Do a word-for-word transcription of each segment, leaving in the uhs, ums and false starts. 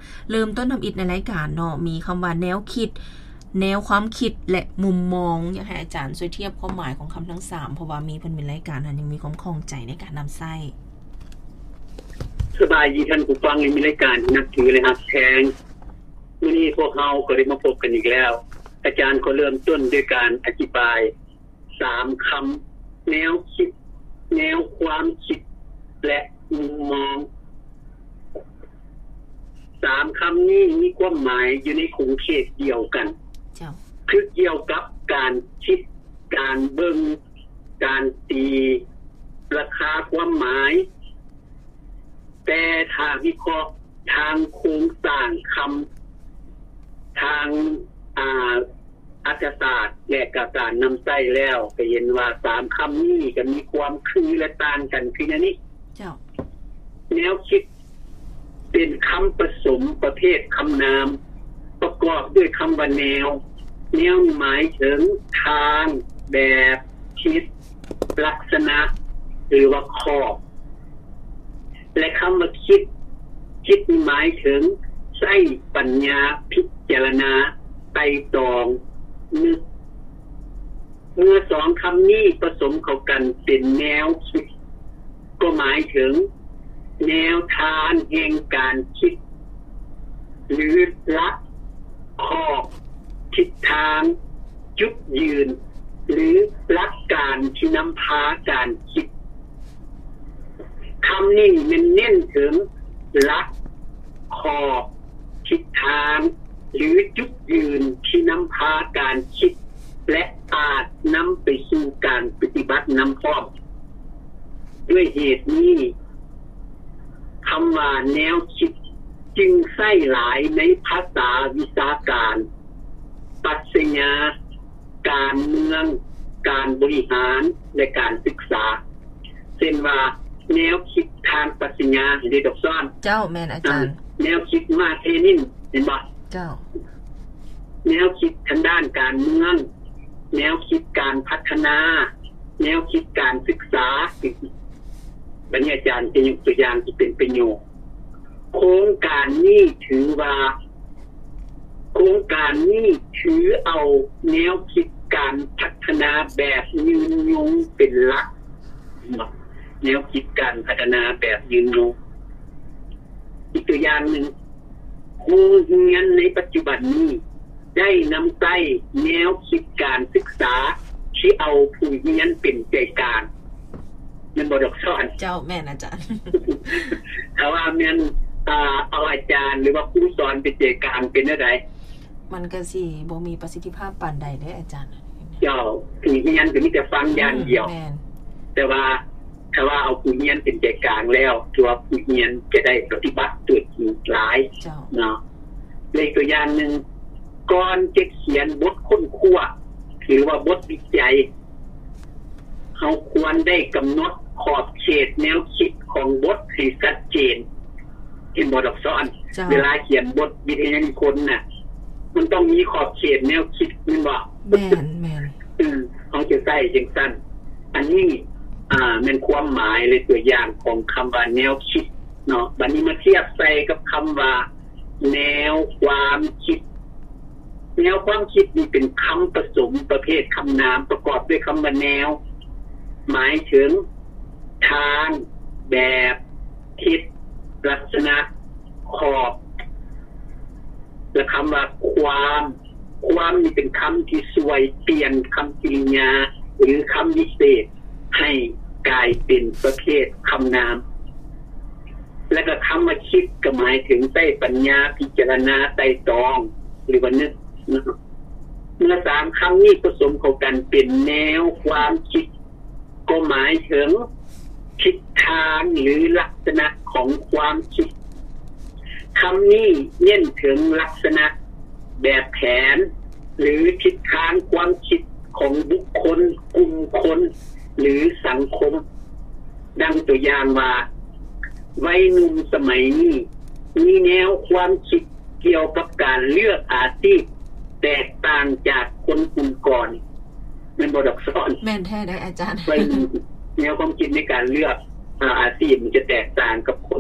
เริ่มต้นทำอิฐในรายการเนาะมีคำว่าแนวคิดแนวความคิดและมุมมองอยากให้อาจารย์ช่วยเทียบความหมายของคำทั้งสามเพราะว่ามีเพิ่นเป็นรายการนั้นยังมีความคล่องใจในการนำไส้สบายดีท่านผู้ฟังในรายการนักถือเลยครับแทงมื้อนี้พวกเราก็ได้มาพบกันอีกแล้วอาจารย์ก็เริ่มต้นด้วยการอธิบายสามคำแนวคิดแนวความคิดและมุมมองสามคำนี้มีความหมายอยู่ในขงเขตเดียวกันคือเกี่ยวกับการคิดการเบิ่งการตีราคาความหมายแต่ถ้าวิเคราะห์ทางโครงสร้างคำทางอ่าอัตศาสตร์และการนำใช้แล้วก็เห็นว่าสามคำนี้ก็มีความคือและต่างกันคืออย่างนี้เจ้าแนวคิดเป็นคำผสมประเภทคำนามประกอบด้วยคำว่าแนวแนวหมายถึงทางแบบคิดลักษณะหรือว่าข้อและคำว่าคิดคิดหมายถึงใช้ปัญญาพิจารณาไตร่ตรองนึกเมื่อสองคำนี้ผสมเข้ากันเป็นแนวคิดก็หมายถึงแนวทางแห่งการคิดหรือหลักข้อทิศทางจุดยืนหรือหลักการที่นำพาการคิดคำนี้มันเน้นถึงหลักขอบทิศทางหรือจุดยืนที่นำพาการคิดและอาจนำไปสู่การปฏิบัตินำพร้อมด้วยเหตุนี้คำว่าแนวคิดจึงใช้หลายในภาษาวิชาการปรัชญาการเมืองการบริหารและการศึกษาเช่นว่าแนวคิดทางปรัชญาเดดอกซ้อนเจ้าแม่นอาจารย์แนวคิดมาเทนินเห็นบ่เจ้าแนวคิดทางด้านการเมืองแนวคิดการพัฒนาแนวคิดการศึกษาบรรยายการจะยกตัวอย่างที่เป็นประโยชน์โครงการนี้ถือว่าโครงการนี้ถือเอาแนวคิดการพัฒนาแบบยืนยงเป็นหลักแนวคิดการพัฒนาแบบยืนยงอีกตัวอย่างหนึ่งโรงเรียนในปัจจุบันนี้ได้นำใช้แนวคิดการศึกษาที่เอาผู้เรียนเป็นใจกลางมันบ่ดอกซ้อนเจ้าแม่นอาจารย์ถ้าว่าแม่นอ่าเอาอาจารย์หรือว่าผู้สอนเป็นใจกลางเป็นจังได๋มันก็สิบ่มีประสิทธิภาพปานใดเด้อาจารย์เจ้าผู้เรียนก็มีแต่ฟังอย่างเดียวแต่ว่าถ้าว่าเอาผู้เรียนเป็นใจกลางแล้วตัวผู้เรียนจะได้ปฏิบัติตัวจริงหลายเนาะเลยตัวอย่างนึงก่อนจะเขียนบทค้นคว้าหรือว่าบทวิจัยเขาควรได้กำหนดขอบเขตแนวคิดของบทให้ชัดเจนเป็นบทอักษรเวลาเขียนบทวิทยานิพนธ์น่ะมันต้องมีขอบเขตแนวคิดมันบ่แม่นแม่นอือเขาจะใช้จังซั่นอันนี้อ่ามันความหมายเลยตัวอย่างของคำว่าแนวคิดเนาะบัดนี้มาเทียบใส่กับคำว่าแนวความคิดแนวความคิดนี่เป็นคำผสมประเภทคำนามประกอบด้วยคำว่าแนวหมายถึงทางแบบทิศลักษณะขอบและคำว่าความความนี่เป็นคำที่ช่วยเปลี่ยนคำกริยาหรือคำวิเศษให้กลายเป็นประเภทคำนามและก็คำว่าคิดก็หมายถึงใช้ปัญญาพิจารณาไตร่ตรองหรือว่านึกเมื่อสามคำนี้ผสมเข้ากันเป็นแนวความคิดก็หมายถึงทิศทางหรือลักษณะของความคิดคำนี้เน้นถึงลักษณะแบบแผนหรือทิศทางความคิดของบุคคลกลุ่มคนหรือสังคมดังตัวอย่างว่าวัยหนุ่มสมัยนี้มีแนวความคิดเกี่ยวกับการเลือกอาชีพแตกต่างจากคนกลุ่มก่อนมันบ่ดอกซ้อนแม่นแท้ได้อาจารย์แนวความคิดในการเลือกอาชีพมันจะแตกต่างกับคน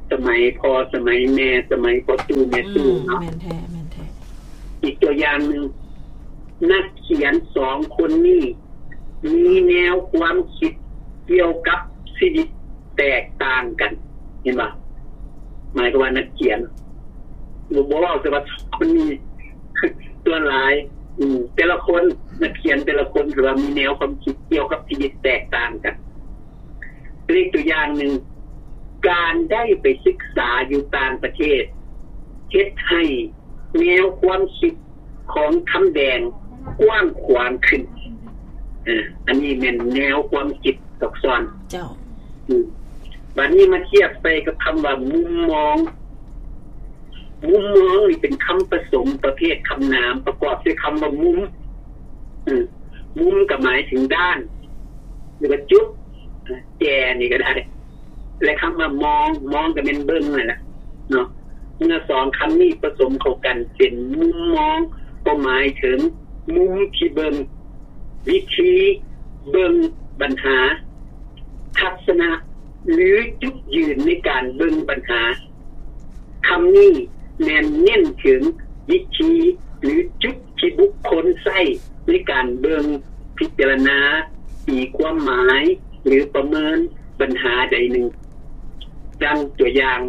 สมัยพอสมัยแม่สมัยพ่อตู่แม่ตู่เนาะแม่นแท้แม่นแท้อีกตัวอย่างนึงนักเขียนสองคนนี้มีแนวความคิดเกี่ยวกับชีวิตแตกต่างกันเห็นป่ะหมายความว่านักเขียนบ่บอกว่าแต่ว่าคนนี้ตัวหลายอืมแต่ละคนนักเขียนแต่ละคนคือว่ามีแนวความคิดเกี่ยวกับชีวิตแตกต่างกันเรียกตัวอย่างนึงการได้ไปศึกษาอยู่ต่างประเทศเฮ็ดให้แนวความคิดของคำแดงกว้างขวางขึ้นอ่าอันนี้เป็นแนวความคิดซับซ้อนเจ้าอืมบัดนี้มาเทียบไปกับคำว่ามุมมองมุมมองนี่เป็นคำผสมประเภทคำนามประกอบด้วยคำว่ามุมอืมมุมก็หมายถึงด้านหรือว่าจุดแจนี่ก็ได้และคำว่ามองมองก็เป็นเบิ่งนั่นแหละเนาะเมื่อสองคำนี้ผสมเข้ากันเป็นมุมมองก็หมายถึงมุมที่เบิ่งวิธีเบิ่งปัญหาทัศนะหรือจุดยืนในการเบิ่งปัญหาคำนี้แม่นเน้นถึงวิธีหรือจุดที่บุคคลใช้ในการเบิ่งพิจารณาตีความหมายหรือประเมินปัญหาใดหนึ่งดังตัวอย่าง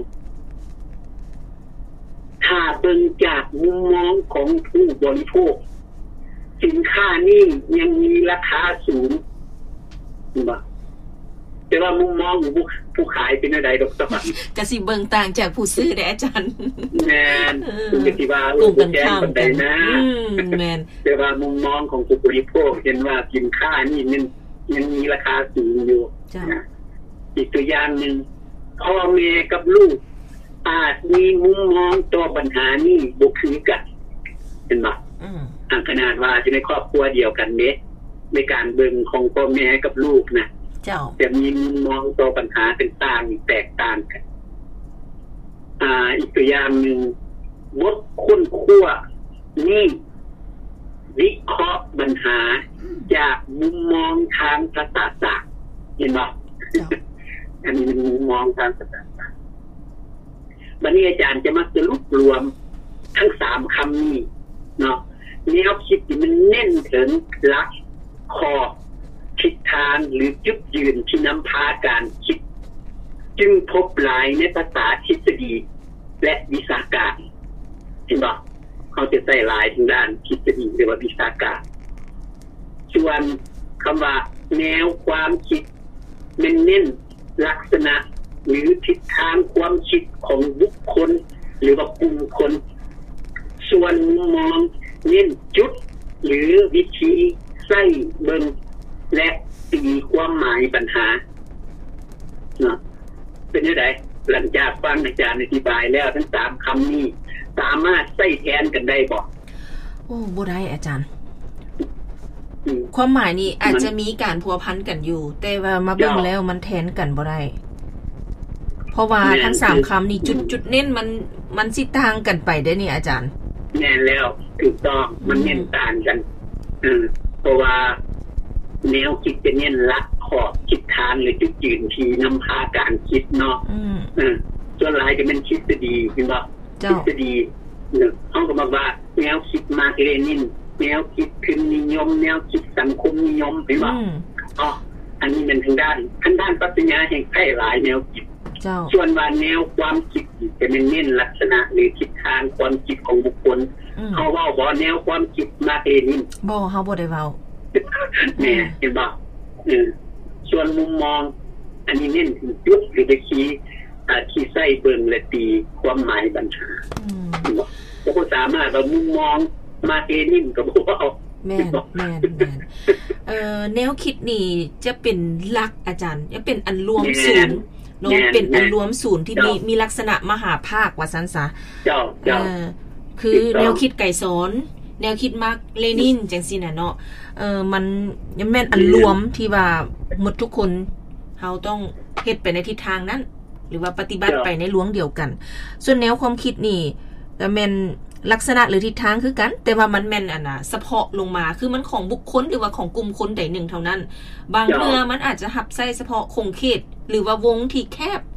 ถ้าเบิ่งจากมุมมองของผู้บริโภคสินค้านี้ยังมีราคาสูงบ่แต่ว่ามุมมองของผู้ผู้ขายเป็นอะไรดอกสมัครก็สิเบิ่งต่างจากผู้ซื้อได้อาจารย์แม่นคุณก็สิว่าเออแจ้งคนใดนะแม่นแต่ว่ามุมมองของผู้บริโภคเห็นว่าสินค้านี้มันยังมีราคาสูงอยู่จ้ะอีกตัวอย่างนึงพ่อแม่กับลูกอาจมีมุมมองต่อปัญหานี้บ่คือกันเห็นบ่อืออันขนาดว่าอยู่ในครอบครัวเดียวกันเด้ในการเบิ่งของพ่อแม่กับลูกนะเจ้าจะมีมุมมองต่อปัญหาเป็นต่างแตกต่างกันอ่าอีกตัวอย่างนึงบทค้นคว้านี่วิเคราะห์ปัญหาจากมุมมองทางภาษาศาสตร์เห็นบ่อันนี้เป็นมุมมองทางภาษาศาสตร์วันนี้อาจารย์จะมาสรุปรวมทั้งสามคำนี้เนาะแนวคิดที่มันเน้นถึงหลักขอบทิศทางหรือจุดยืนที่นำพาการคิดจึงพบหลายในภาษาทฤษฎีและวิชาการเห็นบ่เขาจะใส่หลายทางด้านทฤษฎีหรือว่าวิชาการส่วนคำว่าแนวความคิดเน้นเน้นลักษณะหรือทิศทางความคิดของบุคคลหรือว่ากลุ่มคนส่วนมุมมองเน้นจุดหรือวิธีใส่เบิ่งและตีความหมายปัญหาเนาะเป็นยังไงหลังจากฟังอาจารย์อธิบายแล้วทั้งสามคำนี้สามารถใส่แทนกันได้บ่โอ้บ่ได้อาจารย์ความหมายนี้อาจจะมีการพัวพันกันอยู่แต่ว่ามาเบิ่งแล้วมันแทนกันบ่ได้เพราะว่าทั้งสามคำนี้จุดจุดเน้นมันมันสิต่างกันไปได้นี่อาจารย์แน่แล้วถูกต้องมันเน้นต่างกันเออเพราะว่าแนวคิดจะเน้นลักขอบคิดทางหรือจุดยืนที่นำพาการคิดเนาะเออส่วนหลายจะเป็นทฤษฎีเห็นบ่ทฤษฎีเนี่ยเขาก็บอกว่าแนวคิดมาร์กเลนินแนวคิดทุนนิยมแนวคิดสังคมนิยมเห็นบ่อ๋ออันนี้เป็นทางด้านทางด้านปรัชญาแห่งไพ่หลายแนวคิดส่วนว่าแนวความคิดจะเป็นเน้นลักษณะหรือทิศทางความคิดของบุคคลเขาเว้าบ่แนวความคิดมาร์กเลนินบ่เฮาบ่ได้เว้าแม่เห็นบ่เออส่วนมุมมองอันนี้เน้นถึงจุดหรือวิธีอ่าที่ใส่เบิ่งและตีความหมายปัญหาอืมบ่ก็สามารถว่ามุมมองมาร์กเลนินก็บ่เอาแม่นแม่นแม่นเอ่อแนวคิดนี่จะเป็นหลักอาจารย์จะเป็นอันรวมศูนย์เนาะเป็นอันรวมศูนย์ที่มีมีลักษณะมหาภาคว่าซั่นซะเจ้าเจ้าคือแนวคิดไก่สอนแนวคิดมาร์กเลนินจังซี่น่ะเนาะเอ่อมันยังแม่นอันรวมที่ว่าหมดทุกคนเฮาต้องเฮ็ดไปในทิศทางนั้นหรือว่าปฏิบัติไปในหลวงเดียวกันส่วนแนวความคิดนี่ก็แม่นลักษณะหรือทิศทางคือกันแต่ว่ามันแม่นอันน่ะเฉพาะลงมาคือมันของบุคคลหรือว่าของกลุ่มคนใดหนึ่งเท่านั้นบางเรื่องมันอาจจะหับใส่เฉพาะคงเขตหรือว่าวงที่แคบ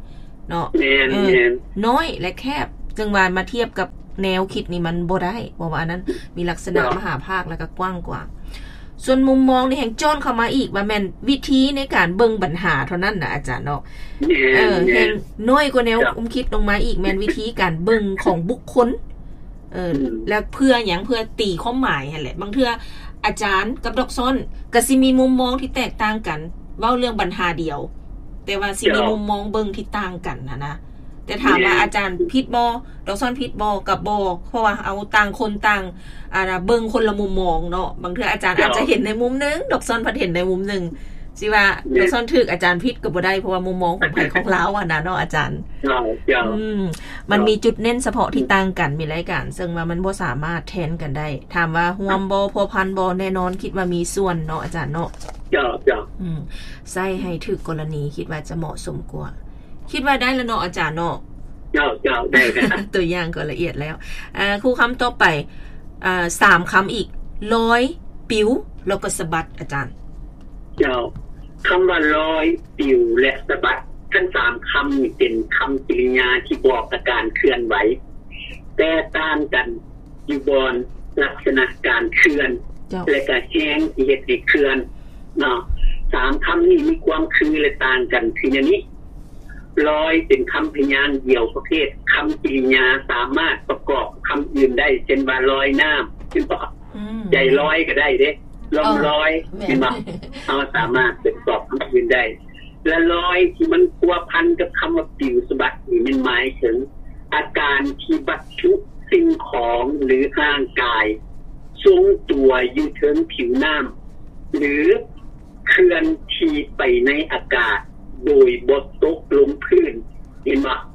เนาะแม่นเอแม่อน น้อยและแคบจึงว่ามาเทียบกับแนวคิดนี่มันบ่ได้เพราะว่าอันนั้นมีลักษณะมหาภาคแล้วก็กว้างกว่าส่วนมุมมองนี่แห่งจ้อนเข้ามาอีกว่าแม่นวิธีในการเบิ่งปัญหาเท่านั้นน่ะอาจารย์เนาะเออแห่งน้อยกว่าแนวอุ้มคิดลงมาอีกแม่นวิธีการเบิ่งของบุคคลเออแล้วเพื่อหยังเพื่อตีความหมายหั่นแหละบางเทื่ออาจารย์กับดอกซ้อนก็สิมีมุมมองที่แตกต่างกันเว้าเรื่องปัญหาเดียวแต่ว่าสิมีมุมมองเบิ่งที่ต่างกันนะนะแต่ถามว่าอาจารย์ผิดบ่ดอกซ้อนผิดบ่กับบ่เพราะว่าเอาต่างคนต่างอ่าเบิ่งคนละมุมมองเนาะบางเทื่ออาจารย์อาจจะเห็นในมุมนึงดอกซ้อนพัดเห็นในมุมนึงสิว่าดอกซ้อนถูกอาจารย์ผิดก็บ่ได้เพราะว่ามุมมองของไผของลาวอ่ะนะเนาะอาจารย์อืมมันมีจุดเน้นเฉพาะที่ต่างกันมีหลายกันซึ่งว่ามันบ่สามารถแทนกันได้ถามว่าร่วมบ่พัวพันบ่แน่นอนคิดว่ามีส่วนเนาะอาจารย์เนาะจ้ะๆอืมใส่ให้ถูกกรณีคิดว่าจะเหมาะสมกว่าคิดว่าได้แล้วเนาะอาจารย์เนาะเจ้าเจ้าได้ครับตัวอย่างก็ละเอียดแล้วอ่าครูคำต่อไปอ่าสามคำอีกร้อยปิ้วแล้วก็สะบัดอาจารย์เจ้าคำว่าร้อยปิ้วและสะบัดทั้งสามคำนี่เป็นคำกริยาที่บอกอาการเคลื่อนไหวแต่ต่างกันอยู่บนลักษณะการเคลื่อนและก็แห้งที่เฮ็ดให้เคลื่อนเนาะสามคำนี้มีความคือและต่างกันคืออย่างนี้ร้อยเป็นคำพยางค์เดี่ยวประเภทคำกริยาสามารถประกอบคำอื่นได้เช่นว่าลอยน้ำเช่นว่าใจลอยก็ได้เด้ลมลอยเช่นว่าเราสามารถประกอบคำอื่นได้และลอยที่มันพัวพันกับคำว่าปิวสะบัดนี่มันหมายถึงอาการที่วัตถุสิ่งของหรือร่างกายทรงตัวอยู่เทิงผิวน้ำหรือเคลื่อนที่ไปในอากาศโดยบดตกลงพื้นเห็นป่ะ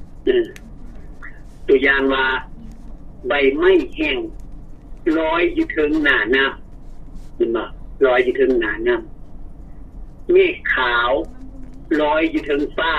ตัวอย่างว่าใบไม้แห้งลอยอยู่เทิงหน้าน้ำเห็นป่ะลอยอยู่เทิงหน้าน้ำเมฆขาวลอยอยู่เทิงฟ้า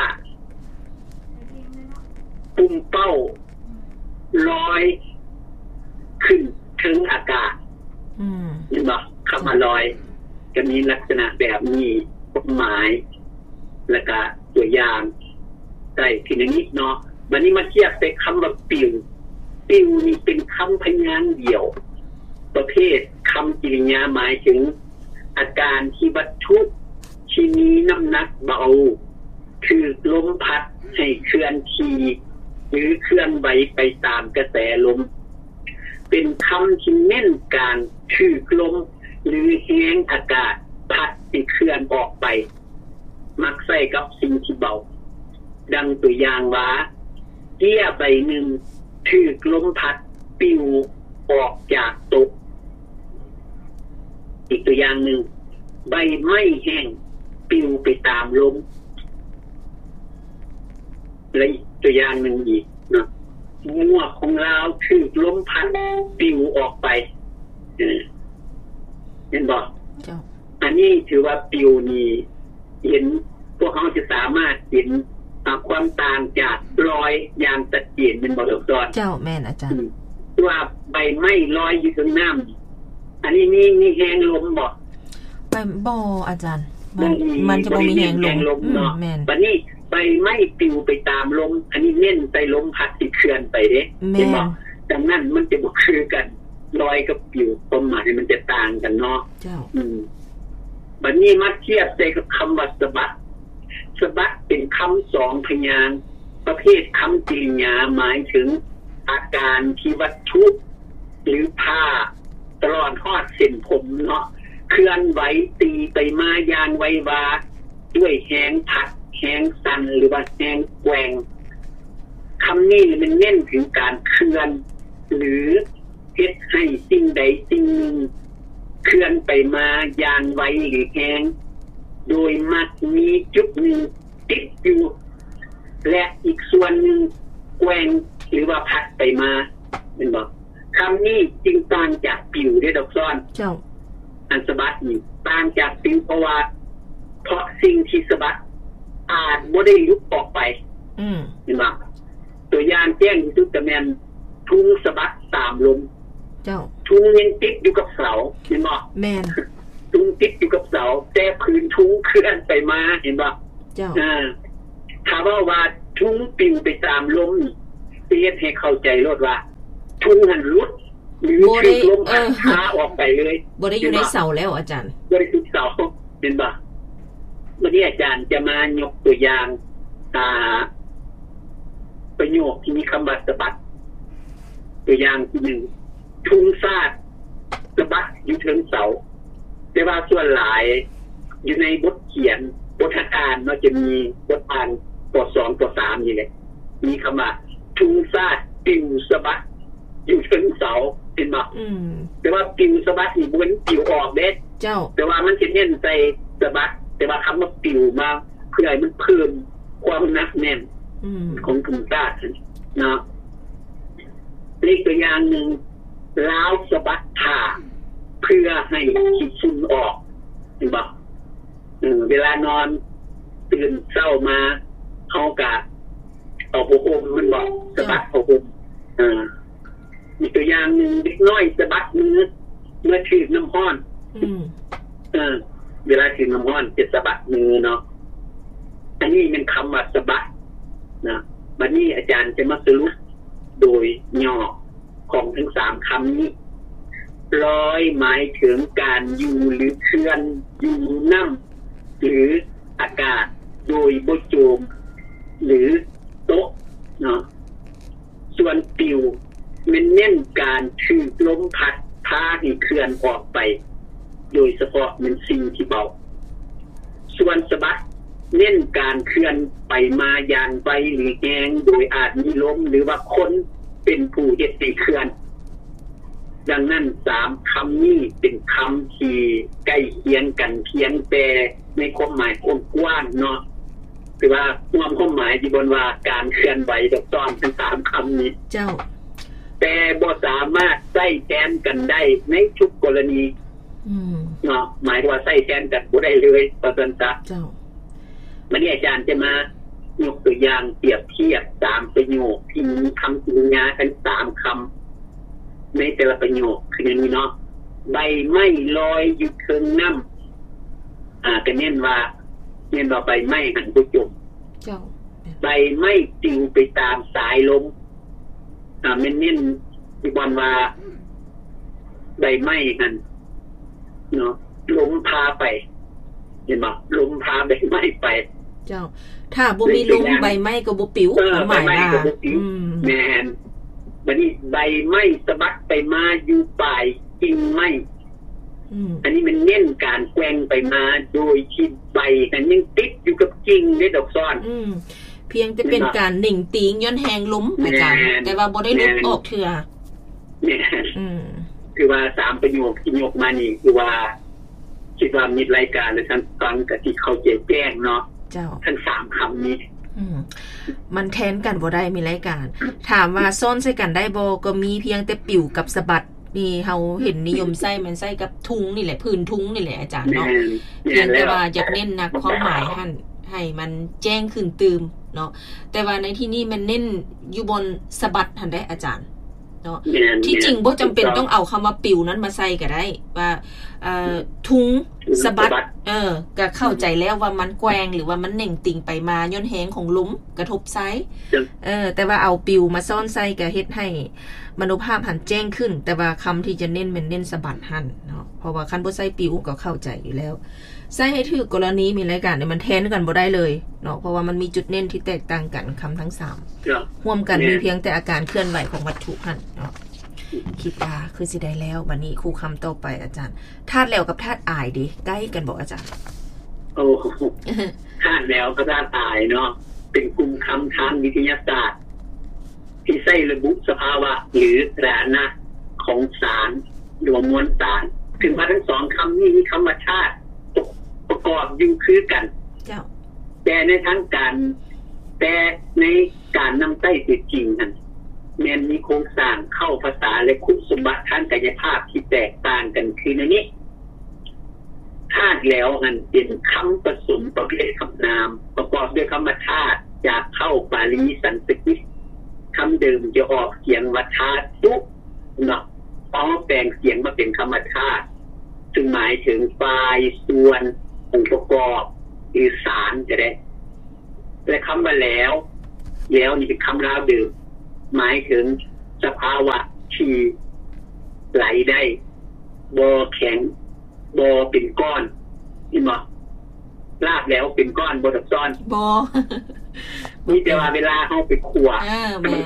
ปุ่มเป้าลอยขึ้นเทิงอากาศเห็นป่ะคำว่าลอยจะมีลักษณะแบบนี้ความหมายแล้วก็ตัวอย่างใส่ทีนี้เนาะวันนี้มาเทียบไปคำว่าปิวปิวนี่เป็นคำพยางค์เดี่ยวประเภทคำกริยาหมายถึงอาการที่วัตถุที่มีน้ำหนักเบาคือลมพัดให้เคลื่อนที่หรือเคลื่อนไหวไปตามกระแสลมเป็นคำที่เน้นการคือลมหรือแห้งอากาศพัดให้เคลื่อนออกไปมักใส่กับสิ่งที่เบาดังตัวอย่างว่าเกี้ยใบหนึ่งถูกลมพัดปิวออกจากตกอีกตัวอย่างหนึ่งใบไม้แห้งปิวไปตามลมและอีกตัวอย่างหนึ่งอีกเนาะงัวของเราถูกลมพัดปิวออกไปเห็นบอกอันนี้ถือว่าปิวนี่เห็นพวกเขาจะสามารถเห็นความต่างจากรอยยางตัดเปลี่ยนเป็นบทสอนเจ้าแม่นอาจารย์ว่าใบไม้ลอยอยู่ตรงน้ำอันนี้นี่นี่แหงลมบ่ใบบ่อาจารย์มันมันจะบ่มีแหงลมเนาะแม่นบัดนี้ใบไม้ปลิวไปตามลมอันนี้เน้นไปลมพัดที่เคลื่อนไปเด้เห็นบ่ดังนั้นมันจะบ่คือกันลอยกับปลิวความหมายมันจะต่างกันเนาะเจ้าอืมบัดนี้มาเทียบใส่กับคำว่าสะบัดสะบัดเป็นคำสองพยางค์ประเภทคำกริยาหมายถึงอาการที่วัตถุหรือผ้าตลอดทอดเส้นผมเนาะเคลื่อนไหวตีไปมายางไววาด้วยแหงผัดแหงสั่นหรือว่าแหงแกว่งคำนี้มันเน้นถึงการเคลื่อนหรือเฮ็ดให้สิ่งใดสิ่งหนึ่งเคลื่อนไปมายางไวหรือแหงโดยมักมีจุดหนึ่งติดอยู่และอีกส่วนหนึ่งแกว่งหรือว่าพัดไปมาเป็นบอกคำนี้จึงต่างจากปิวได้ดอกซ้อนเจ้าอันสะบัดนี่ต่างจากปิวเพราะว่าเพราะสิ่งที่สะบัดอาจบ่ได้ลุกออกไปอืมเห็นบ่ตัวอย่างแจ้งที่สุดก็แม่นทุ่งสะบัดตามลมเจ้าทุ่งยังติดอยู่กับเสาเห็นบ่แม่นทุ่งติดอยู่กับเสาแต่พื้นทุ่งเคลื่อนไปมาเห็นบ่เจ้าอ่าถ้าว่าว่าทุงปิวไปตามลมเฮ็ดให้เข้าใจรถว่าทุงหันรุดหรือถูกลมพัดพาออกไปเลยบ่ได้อยู่ในเสาแล้วอาจารย์บ่ได้อยู่เสาเห็นบ่วันนี้อาจารย์จะมายกตัวอย่างอ่าประโยคที่มีคำว่าสะบัดตัวอย่างที่หนึ่งทุงซาดสะบัดอยู่เทิงเสาแต่ว่าส่วนหลายอยู่ในบทเขียนบทอ่านมันจะมีบทอ่านบทสองบทสามนี่แหละมีคำว่าทุงซาดปิวสะบัดอยู่เทิงเสาเห็นบ่แต่ว่าปิวสะบัดนี่บ่ปิวออกเด้เจ้าแต่ว่ามันสิเน้นใส่สะบัดแต่ว่าคำว่าปิวมาเพื่อให้มันเพิ่มความหนักแน่นของทุงซาดเนาะอีกตัวอย่างนึงล้าวสะบัดท่าเพื่อให้ขี้ฝุ่นออกเห็นบ่เออเวลานอนตื่นเช้ามาเฮาก็เอาผ้าห่มมันบ่สะบัดผ้าห่มเออมีตัวอย่างนึงเด็กน้อยสะบัดมือเมื่อถือน้ำร้อนอืมเออเวลาถือน้ำร้อนจะสะบัดมือเนาะอันนี้เป็นคำว่าสะบัดนะบัดนี้อาจารย์จะมาสรุปโดยย่อของทั้งสามคำนี้ลอยหมายถึงการอยู่หรือเคลื่อนอยู่นั่งหรืออากาศโดยบ่โจมหรือโต๊ะเนาะส่วนปิวมันเน้นการถูกลมพัดพาให้เคลื่อนออกไปโดยเฉพาะมันสิ่งที่เบาส่วนสะบัดเน้นการเคลื่อนไปมาอย่างไปหรือแหงโดยอาจมีลมหรือว่าคนเป็นผู้เฮ็ดให้เคลื่อนดังนั้นสามคำนี้เป็นคำที่ใกล้เคียงกันเพียงแต่ในความหมายกว้างเนาะคือว่าความความหมายที่บนว่าการเคลื่อนไหวดอกซ้อนทั้งสามคำนี้เจ้าแต่บ่สามารถใช้แทนกันได้ในทุกกรณีอืมเนาะหมายว่าใช้แทนกันบ่ได้เลยว่าซั่นซะเจ้าวันนี้อาจารย์จะมายกตัวอย่างเปรียบเทียบสามประโยคที่มีคำกริยาทั้งสามคำในแต่ละประโยคคืออย่างนี้เนาะใบไม้ลอยอยู่เทิงน้ำอ่าก็เน้นว่าเน้นว่าใบไม้หันไปจมเจ้าใบไม้ปลิวไปตามสายลมอ่ามันเน้นที่บนว่าใบไม้หันเนาะลมพาไปเห็นบ่ลมพาใบไม้ไปเจ้าถ้าบ่มีลมใบไม้ก็บ่ปิวหมายว่าอืมแม่นบัดนี้ใบไม้สะบัดไปมาอยู่ปลายกิ่งไม้อืมอันนี้มันเน้นการแกว่งไปมาโดยที่ใบนั้นยังติดอยู่กับกิ่งในดอกซ้อนอืมเพียงแต่เป็นการหนิ่งติงย้อนแหงลมอาจารย์แต่ว่าบ่ได้ลุกออกเทื่อแม่นอืมคือว่าสามประโยคที่ยกมานี่คือว่าคิดว่ามีรายการหรือท่านฟังก็ที่เข้าใจแจ้งเนาะเจ้าทั้งสามคำนี้มันแทนกันบ่ได้มีรายการถามว่าซ่อนใส่กันได้บ่ก็มีเพียงแต่ปิ่วกับสะบัดนี่เฮาเห็นนิยมใส่มันใส่กับทุงนี่แหละพื้นทุงนี่แหละอาจารย์เนาะเพียงแต่ว่าอยากเน้นนักความหมายหั่นให้มันแจ้งขึ้นตื่มเนาะแต่ว่าในที่นี้มันเน้นอยู่บนสะบัดหั่นได้อาจารย์เนาะที่จริงบ่จำเป็นต้องเอาคำว่าปิ่วนั้นมาใส่ก็ได้ว่าเอ่อทุงสะบัดเออก็เข้าใจแล้วว่ามันแกว่งหรือว่ามันเน่งติ่งไปมาย้อนแหงของลมกระทบไซเออแต่ว่าเอาปิ่วมาซ่อนใส่ก็เฮ็ดให้มโนภาพหันแจ้งขึ้นแต่ว่าคำที่จะเน้นมันเน้นสะบัดหันเนาะเพราะว่าคันบ่ใส่ปิ่วก็เข้าใจอยู่แล้วใส่ให้ถูกกรณีมีรายการเนี่ยมันแทนกันบ่ได้เลยเนาะเพราะว่ามันมีจุดเน้นที่แตกต่างกันคำทั้งสามร่วมกันมีเพียงแต่อาการเคลื่อนไหวของวัตถุหันเนาะคิดว่าคือสิได้แล้ววันนี้ครูคำต่อไปอาจารย์ธาตุแล้วกับธาตุอายดิใกล้กันบอกอาจารย์โอ้ธาตุแล้วกับธาตุอายเนาะเป็นกลุ่มคำทางวิทยาศาสตร์ที่ใช้ระบุสภาวะหรือสถานะของสารหรือมวลสารถึงว่าทั้งสองคำนี้มีคำว่าธาตุประกอบอยู่คือกันแต่ในทางการแต่ในการนำใต้ติดจริงนั้นแม้มีโครงสร้างเข้าภาษาและคุณสมบัติทางกายภาพที่แตกต่างกันคือในนี้ธาตุแล้วมันเป็นคำผสมประเภทคำนามประกอบด้วยคำว่าธาตุจากเข้าปาลีสันสกฤตคำเดิมจะออกเสียงว่าธาตุเนาะพอแปลงเสียงมาเป็นคำว่าธาตุซึ่งหมายถึงฝ่ายส่วนองค์ประกอบหรือสารจะได้และคำว่าแล้วแล้วนี่เป็นคำลาวเดิมหมายถึงสภาวะที่ไหลได้บ่แข็งบ่เป็นก้อนนี่บ่ลาบแล้วเป็นก้อนบ่ซับซ้อนบ่มีแต่ว่าเวลาเฮาไปคั่วเออแม่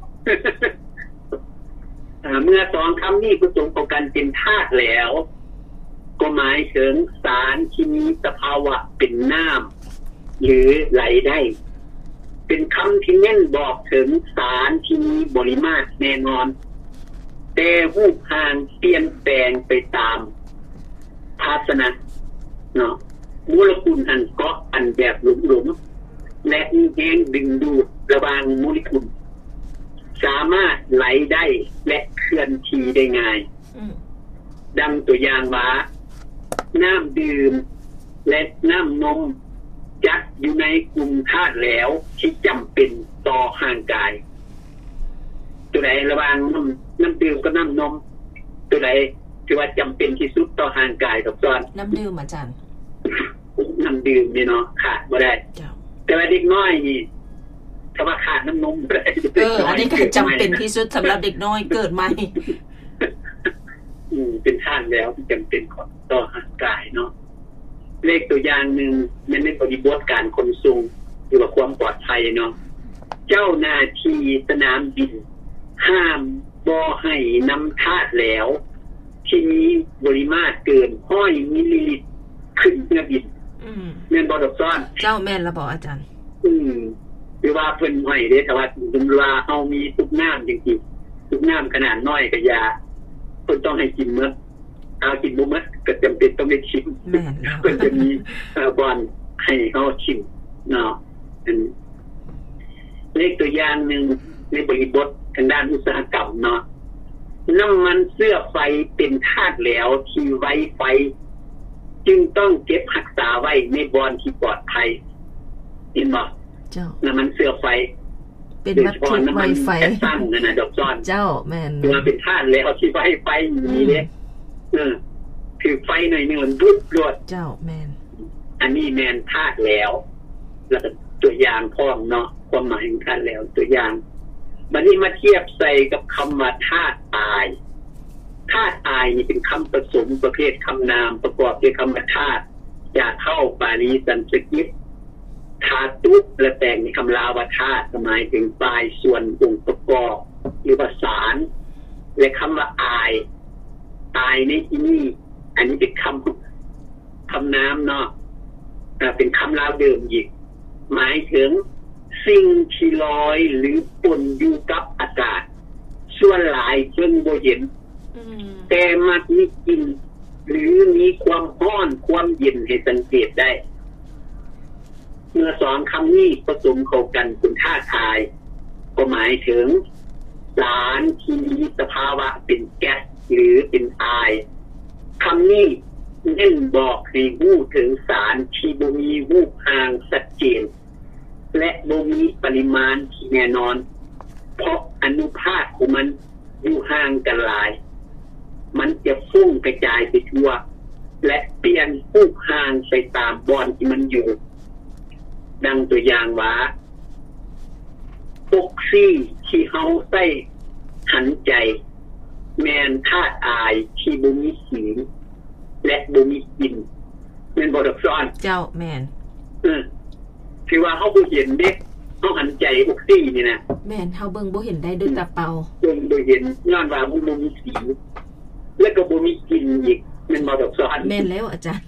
เมื่อสองคำนี้ผสมกันเป็นธาตุแล้วก็หมายถึงสารที่มีสภาวะเป็นน้ำหรือไหลได้เป็นคำที่เน้นบอกถึงสารที่มีปริมาตรแน่นอนแต่รูปร่างเปลี่ยนแปลงไปตามภาชนะเนาะโมเลกุลอันเกาะอันแบบหลวมๆและแห้งดึงดูดระหว่างโมเลกุลสามารถไหลได้และเคลื่อนที่ได้ง่ายดังตัวอย่างว่าน้ำดื่มและน้ำนมจัดอยู่ในกลุ่มธาตุแล้วที่จำเป็นต่อร่างกายตัวใดระหว่างน้ำน้ำดื่มกับน้ำนมตัวใดที่ว่าจำเป็นที่สุดต่อร่างกายครับซ้อนน้ำดื่มอาจารย์น้ำดื่มนี่เนาะขาดบ่ได้แต่ว่าเด็กน้อยนี่ถ้าว่าขาดน้ำนมบ่ได้เอออันนี้ก็จำเป็นที่สุดสำหรับเด็กน้อยเกิดใหม่อืมเป็นธาตุแล้วที่จำเป็นของต่อร่างกายเนาะเลขตัวอย่างหนึ่งมันในบริบทการขนส่งหรือว่าความปลอดภัยเนาะเจ้าหน้าที่สนามบินห้ามบ่ให้นำธาตุแล้วที่มีปริมาตรเกินหนึ่งร้อยมิลลิลิตรขึ้นเครื่องบินอืมแม่นบ่ดอกซ้อนเจ้าแม่นละบ่อาจารย์อืมหรือว่าเพิ่นให้เด้แต่ว่าสมมุติว่าเฮามีตุกน้ำจริงๆตุกน้ำขนาดน้อยก็อย่าเพิ่นต้องให้กินหมดเอากินบ่หมดก็จำเป็นต้องได้ชิมแม่นแล้วเพิ่นจะมีเอ่อบอนให้เฮาชิมเนาะอันเลขตัวอย่างนึงในบริบททางด้านอุตสาหกรรมเนาะน้ำมันเสื้อไฟเป็นธาตุแล้วที่ไว้ไฟจึงต้องเก็บรักษาไว้ในบอนที่ปลอดภัยเห็นบ่เจ้าน้ำมันเสื้อไฟเป็นวัตถุไวไฟตั้งนั่นน่ะดอกซ้อนเจ้าแม่นตัวเป็นธาตุแล้วที่ไว้ไฟนี่เด้เออคือไฟหน่อยนึงมันรุดรวดเจ้าแม่นอันนี้แม่นธาตุแล้วแล้วก็ตัวอย่างพร้อมเนาะความหมายของธาตุแล้วตัวอย่างบัดนี้มาเทียบใส่กับคำว่าธาตุอายธาตุอายนี่เป็นคำผสมประเภทคำนามประกอบด้วยคำว่าธาตุจากเข้าปาลีสันสกฤตธาตุและแต่งในคำลาวว่าธาตุหมายถึงปลายส่วนองค์ประกอบหรือว่าสารและคำว่าอายอายในที่นี้อันนี้เป็นคำคำนามเนาะเป็นคำลาวเดิมอีกหมายถึงสิ่งที่ลอยหรือปนอยู่กับอากาศส่วนหลายเพิ่งบ่เห็นแต่มักมีกลิ่นหรือมีความร้อนความเย็นให้สังเกตได้เมื่อสองคำนี้ผสมเข้ากันเป็นธาตุอายก็หมายถึงสารที่มีสภาวะเป็นแก๊สหรือเป็นอายคำนี้เน้นบอกให้รู้ถึงสารที่บ่มีรูปร่างชัดเจนและบ่มีปริมาณที่แน่นอนเพราะอนุภาคของมันอยู่ห่างกันหลายมันจะฟุ้งกระจายไปทั่วและเปลี่ยนรูปร่างไปตามบอนที่มันอยู่ดังตัวอย่างว่าออกซิที่เฮาใส่หันใจแม่นธาตุอายที่บ่มีสีและบ่มีกลิ่นแม่นบ่ดอกซ้อนเจ้าแม่นเออคือว่าเฮาบ่เห็นเด้เฮาหันใจออกซินี่นะแม่นเฮาเบิ่งบ่เห็นได้ด้วยตาเปล่าเบิ่งบ่เห็นย้อนว่าบ่มีสีแล้วก็บ่มีกลิ่นอีกแม่นบ่ดอกซ้อนแม่นแล้วอาจารย์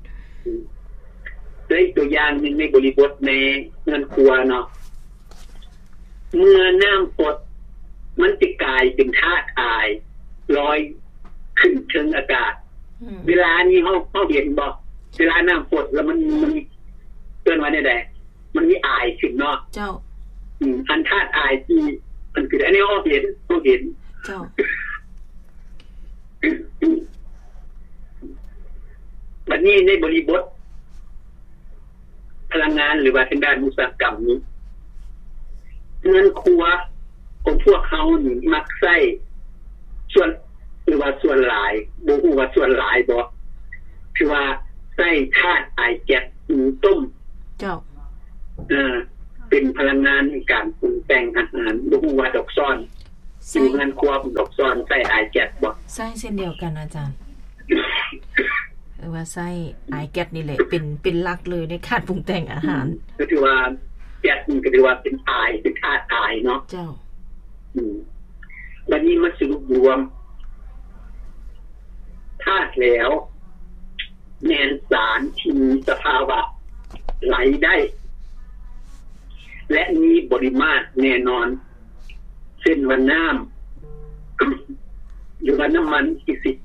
ได้ตัวอย่างนึงในบริบทในเงินครัวเนาะเมื่อน้ำฝนมันจะกลายเป็นธาตุอายลอยขึ้นเชิงอากาศเวลานี้เฮาเฮาเห็นบ่เวลาน้ำฝนแล้วมันมันเกินว่าได้ได้มันมีอายขึ้นเนาะเจ้าอืมอันธาตุอายที่มันคืออันนี้เฮาเห็นเฮาเห็นเจ้าบัดนี้ในบริบทพลังงานหรือว่าทางด้านอุตสาหกรรมนี้เงินครัวของพวกเขานี่มักใช้ส่วนหรือว่าส่วนหลายบ่ฮู้ว่าส่วนหลายบ่คือว่าใช้ธาตุไอแก๊สต้มเจ้าเออเป็นพลังงานในการปรุงแต่งอาหารบ่ฮู้ว่าดอกซ้อนอยู่งานครัวดอกซ้อนใส่อายแก๊สบ่ใช่เช่นเดียวกันอาจารย์ว่าไส้อายแก๊สนี่แหละเป็นเป็นหลักเลยในการปรุงแต่งอาหารก็คือว่าแก๊สนี่ก็คือว่าเป็นอายเป็นธาตุอายเนาะเจ้าอืมบัดนี้มาสรุปรวมธาตุแล้วแม่นสารที่มีสภาวะไหลได้และมีปริมาตรแน่นอนเช่นว่าน้ำหรือว่าน้ำมันอีกสิ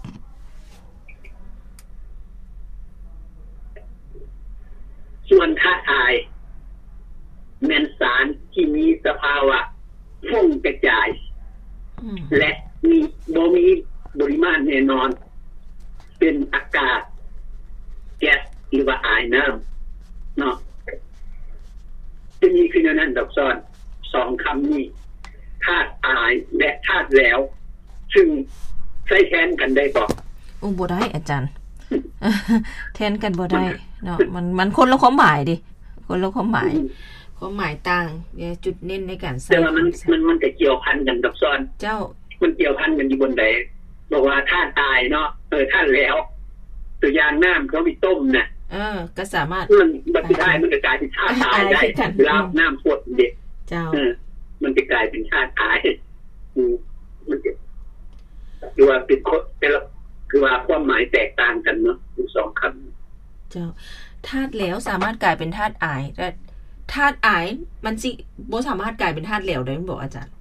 ส่วนธาตุอายแม่นสารที่มีสภาวะฟุ้งกระจายและมีบ่มีปริมาตรแน่นอนเป็นอากาศแก๊สหรือว่าอายน้ำเนาะจะมีคือนั้นดอกซ้อนสองคำนี้ธาตุอายและธาตุแล้วซึ่งใช้แทนกันได้บ่โอ้บ่ได้อาจารย์แทนกันบ่ได้เนาะมันมันคนละความหมายดิคนละความหมายความหมายต่างเนี่ยจุดเน้นในการใช้แต่ว่ามันมันมันจะเกี่ยวพันกันดอกซ้อนเจ้ามันเกี่ยวพันกันอยู่บนใดบอกว่าธาตุอายเนาะเออธาตุแล้วตัวอย่างน้ำเขามีต้มน่ะเออก็สามารถมันมันจะได้มันจะกลายเป็นธาตุอายได้เวลาน้ำฝนเด็กเจ้ามันจะกลายเป็นธาตุอายอืมมันจะคือว่าเป็นแต่ละคือว่าความหมายแตกต่างกันเนาะทั้งสองคำเจ้าธาตุแล้วสามารถกลายเป็นธาตุอายแต่ธาตุอายมันสิบ่สามารถกลายเป็นธาตุแล้วได้บอกอาจารย์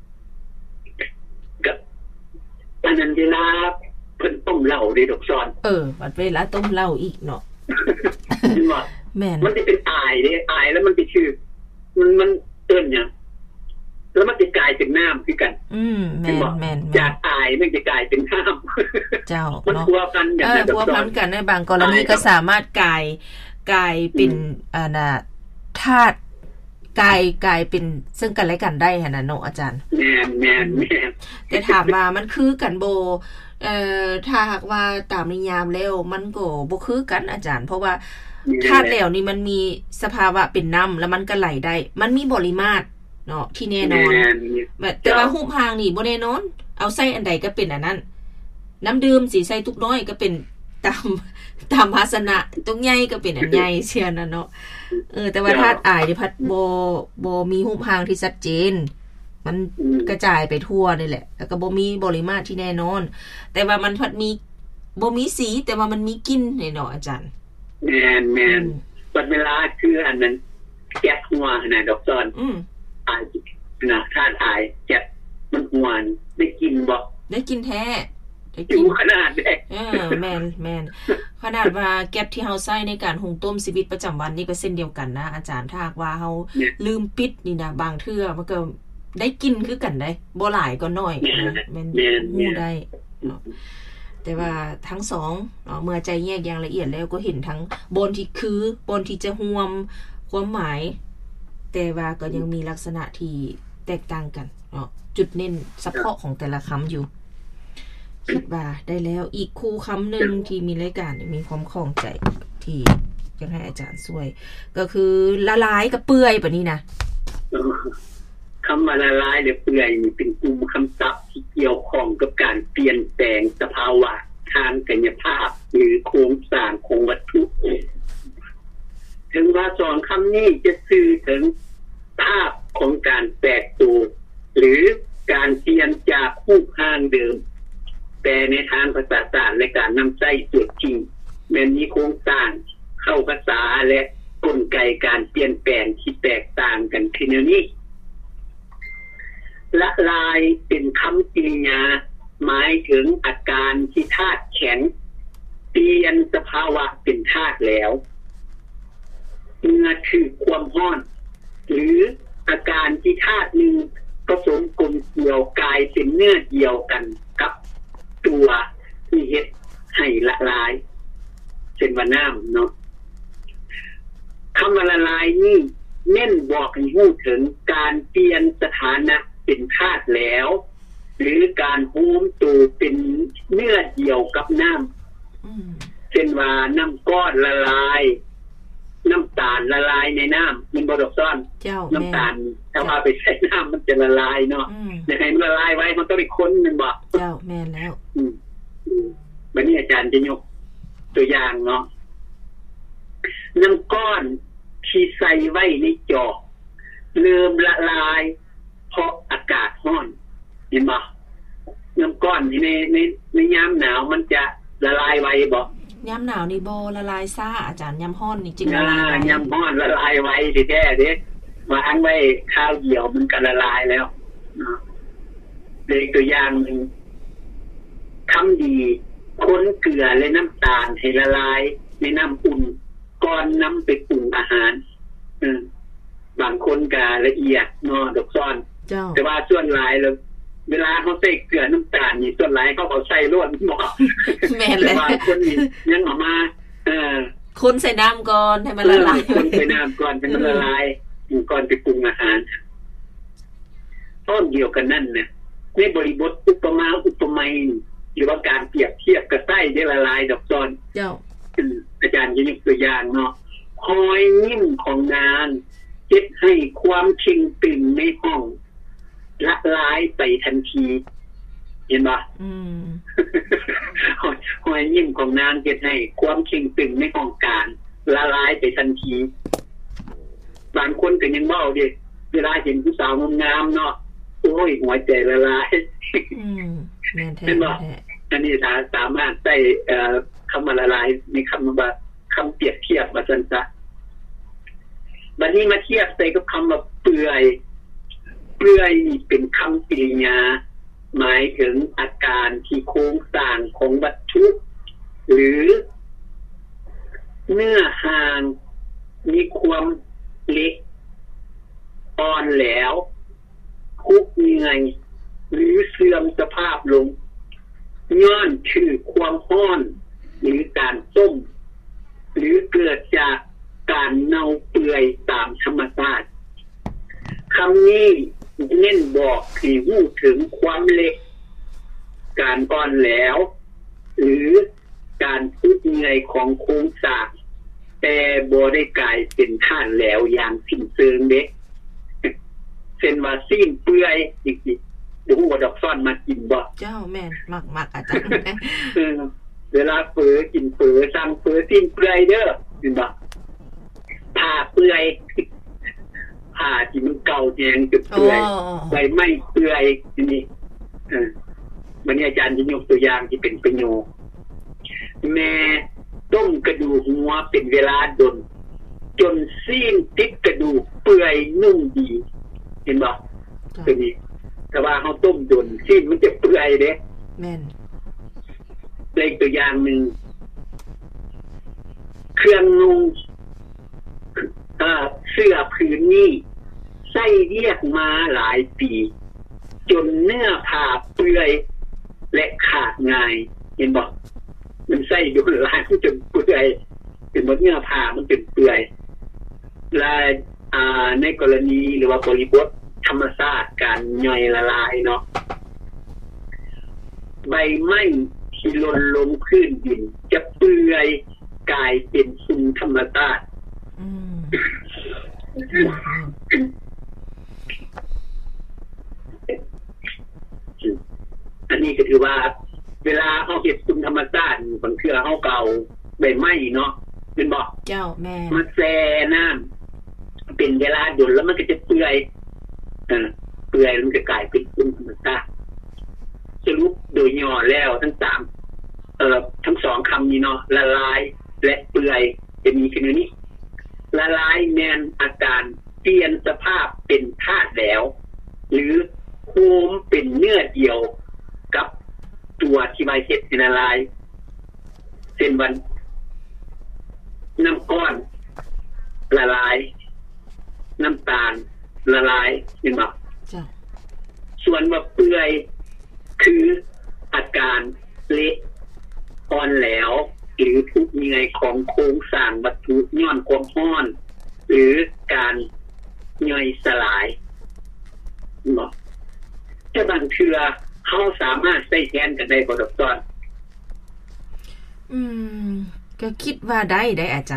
ก็อันนั้นเวลาเพิ่นต้มเหล้าได้ดอกซ้อนเออบัดเวลาต้มเหล้าอีกเนาะแม่นมันสิเป็นอายเด้อายแล้วมันสิชื่อมันมันเอิ้นหยังแล้วมันจะกลายเป็นน้ำคือกันอืมแม่นแม่นจากอายมันจะกลายเป็นน้ำเจ้ามันพัวพันกันได้พัวพันกันในบางกรณีก็สามารถกลายกลายเป็นอ่าน่ะธาตุกลายกลายเป็นซึ่งกันและกันได้หั่นน่ะเนาะอาจารย์แม่นแม่นแม่นแต่ถามว่ามันคือกันบ่เอ่อถ้าหากว่าตามนิยามแล้วมันก็บ่คือกันอาจารย์เพราะว่าธาตุแล้วนี่มันมีสภาวะเป็นน้ำแล้วมันก็ไหลได้มันมีปริมาตรเนาะที่แน่นอนแต่ว่ารูปร่างนี่บ่แน่นอนเอาใส่อันใดก็เป็นอันนั้นน้ำดื่มสิใส่ทุกน้อยก็เป็นตามตามภาชนะตรงใหญ่ก็เป็นอันใหญ่เชียวนะเนาะเออแต่ว่าธาตุอายนี่พัดบ่บ่มีรูปร่างที่ชัดเจนมันกระจายไปทั่วนี่แหละแล้วก็บ่มีปริมาตรที่แน่นอนแต่ว่ามันพัดมีบ่มีสีแต่ว่ามันมีกลิ่นนี่เนาะอาจารย์แม่นๆบัดเวลาคืออันนั้นแก๊สหัวน่ะดอกซ้อนอืออายนะธาตุอายแก๊สมันหวานได้กินบ่ได้กินแท้ได้กินขนาดเด้เออแม่นๆขนาดว่าแก๊สที่เฮาใช้ในการหุงต้มชีวิตประจำวันนี่ก็เช่นเดียวกันนะอาจารย์ถ้าหากว่าเฮาลืมปิดนี่นะบางเทื่อมันก็ได้กินคือกันได้บ่หลายก็น้อยนะแม่นฮู้ได้เนาะแต่ว่าทั้งสองเนาะเมื่อใจแยกอย่างละเอียดแล้วก็เห็นทั้งบนที่คือบนที่จะห่วมความหมายแต่ว่าก็ยังมีลักษณะที่แตกต่างกันเนาะจุดเน้นเฉพาะของแต่ละคำอยู่คิดว่าได้แล้วอีกคู่คำหนึ่งที่มีรายการมีความคล่องใจที่อยากให้อาจารย์ช่วยก็คือละลายกับเปื่อยแบบนี้นะคำว่าละลายหรือเปื่อยนี่เป็นกลุ่มคำศัพท์ที่เกี่ยวข้องกับการเปลี่ยนแปลงสภาวะทางกายภาพหรือโครงสร้างของวัตถุถึงว่าสองคำนี้จะสื่อถึงภาพของการแตกตัวหรือการเปลี่ยนจากรูปร่างเดิมแต่ในทางภาษาศาสตร์และการนำใช้จุดจริงแม้มีโครงสร้างเข้าภาษาและกลไกการเปลี่ยนแปลงที่แตกต่างกันคือนี้ละลายเป็นคำกริยาหมายถึงอาการที่ธาตุแข็งเปลี่ยนสภาวะเป็นธาตุแล้วเมื่อถือความร้อนหรืออาการที่ธาตุหนึ่งผสมกลมเกลียวกลายเป็นเนื้อเดียวกันกับตัวที่เฮ็ดให้ละลายเช่นว่าน้ำเนาะคำว่าละลายนี่เน้นบอกให้รู้ถึงการเปลี่ยนสถานะเป็นธาตุแล้วหรือการโฮมตัวเป็นเนื้อเดียวกับน้ำเช่นว่าน้ำก้อนละลายน้ำตาลละลายในน้ำมันบ่ดอกซ้อนน้ำตาลถ้าว่าไปใส่น้ำมันจะละลายเนาะในให้มันละลายไว้มันต้องไปค้นมันบ่เจ้าแม่นแล้วอืมบัดนี้อาจารย์จะยกตัวอย่างเนาะน้ำก้อนที่ใส่ไว้ในจอกเริ่มละลายเพราะอากาศร้อนเห็นบ่น้ำก้อนในในในยามหนาวมันจะละลายไวบ่ยามหนาวนี่บ่ละลายซ่าอาจารย์ยามร้อนนี่จริงละลายยามร้อนละลายไวแท้ๆเด้วางไว้ข้าวเหี่ยวมันก็ละลายแล้วเนาะเป็นตัวอย่างนึงทำดีคนเกลือและน้ำตาลให้ละลายในน้ำอุ่นก่อนนำไปปรุงอาหารอือบางคนก็ละเอียดเนาะดอกซ้อนแต่ว่าส่วนหลายแล้วเวลาเขาใส่เกลือน้ำตาลนี่ส่วนหลายเขาเอาใส่ล้วนหมดแม่นแล้วบางคนนี่ยังออกมาเออคนใส่น้ำก่อนให้มันละลายคนใส่น้ำก่อนให้มันละลายก่อนไปปรุงอาหารต้นเดียวกันนั่นน่ะในบริบทอุปมาอุปไมยหรือว่าการเปรียบเทียบกับไส้ได้ละลายดอกซ้อนเจ้าอาจารย์ยกตัวอย่างเนาะหอยนิ่มของนางเฮ็ดให้ความเข่งตึงในห้องละลายไปทันทีเห็นป่ะอืมหอยนิ่มของนางเฮ็ดให้ความเข่งตึงในห้องการละลายไปทันทีบางคนก็ยังเว้าดิเวลาเห็นผู้สาวงามๆเนาะโอ้ยหัวใจละลายอืมแม่นแท้เห็นป่ะอันนี้สามารถใช้เอ่อคำว่าละลายในคำว่าคำเปรียบเทียบว่าซั่นซะบัดนี้มาเทียบใส่กับคำว่าเปื่อยเปื่อยนี่เป็นคำกริยาหมายถึงอาการที่โครงสร้างของวัตถุหรือเนื้อหางมีความเล็กอ่อนแหลวคุกเหนื่อยหรือเสื่อมสภาพลงย้อนคือความร้อนหรือการต้มหรือเกิดจากการเน่าเปื่อยตามธรรมชาติคำนี้เน้นบอกที่รู้ถึงความเล็กการอ่อนแหลวหรือการทุกเหนื่อยของโครงสร้างแต่บ่ได้กลายเป็นธาตุแหลวอย่างสิ้นเชิงเด้เช่นว่าสิ้นเปื่อยจริงๆดูว่าดอกซ่อนมากินบ่เจ้าแม่นมักๆอาจารย์เออเวลาเปื่อยกินเปื่อยสั่งเปื่อยสิ้นเปื่อยเด้อเห็นบ่ผ้าเปื่อยผ้าที่มันเก่าแยงจนเปื่อยใบไม้เปื่อยนี่เออวันนี้อาจารย์จะยกตัวอย่างที่เป็นประโยชน์แม่ต้มกระดูกหัวเป็นเวลาดนจนซีนติดกระดูกเปื่อยนุ่มดีเห็นบ่ตัวนี้แต่ว่าเฮาต้มดนซีนมันจะเปื่อยเด้แม่นเลขตัวอย่างนึงเครื่องนุ่งเอ่อเสื้อผืนนี้ใส่เรียกมาหลายปีจนเนื้อผ้าเปื่อยและขาดง่ายเห็นบ่มันใส่อยู่หลายจนเปื่อยเป็นหมดเนื้อผ้ามันเป็นเปื่อยและอ่าในกรณีหรือว่าบริบทธรรมชาติการย่อยละลายเนาะใบไม้ที่หล่นลงพื้นดินจะเปื่อยกลายเป็นฝุ่นธรรมชาติอืมอันนี้ก็ถือว่าเวลาเฮาเฮ็ดฝุ่นธรรมชาติบางเทื่อเฮาเก่าใบไม้เนาะเป็นบ่เจ้าแม่มาแช่น้ำเป็นเวลาดนแล้วมันก็จะเปื่อยเออเปื่อยมันจะกลายเป็นฝุ่นธรรมชาติสรุปโดยย่อแล้วทั้งสามเอ่อทั้งสองคำนี้เนาะละลายและเปื่อยจะมีคือนี้ละลายแม่นอาการเปลี่ยนสภาพเป็นธาตุแล้วหรือโฮมเป็นเนื้อเดียวกับตัวที่ไว้เฮ็ดให้ละลายเช่นวันน้ำก้อนละลายน้ำตาลละลายเห็นบ่จ้ะส่วนว่าเปื่อยคืออาการเละอ่อนแหลวหรือทุกเหนื่อยของโครงสร้างวัตถุย้อนความร้อนหรือการย่อยสลายเนาะแต่บางเทื่อเฮาสามารถใช้แทนกันได้บ่ดอกซ้อนอืมก็คิดว่าได้ได้อาจารย์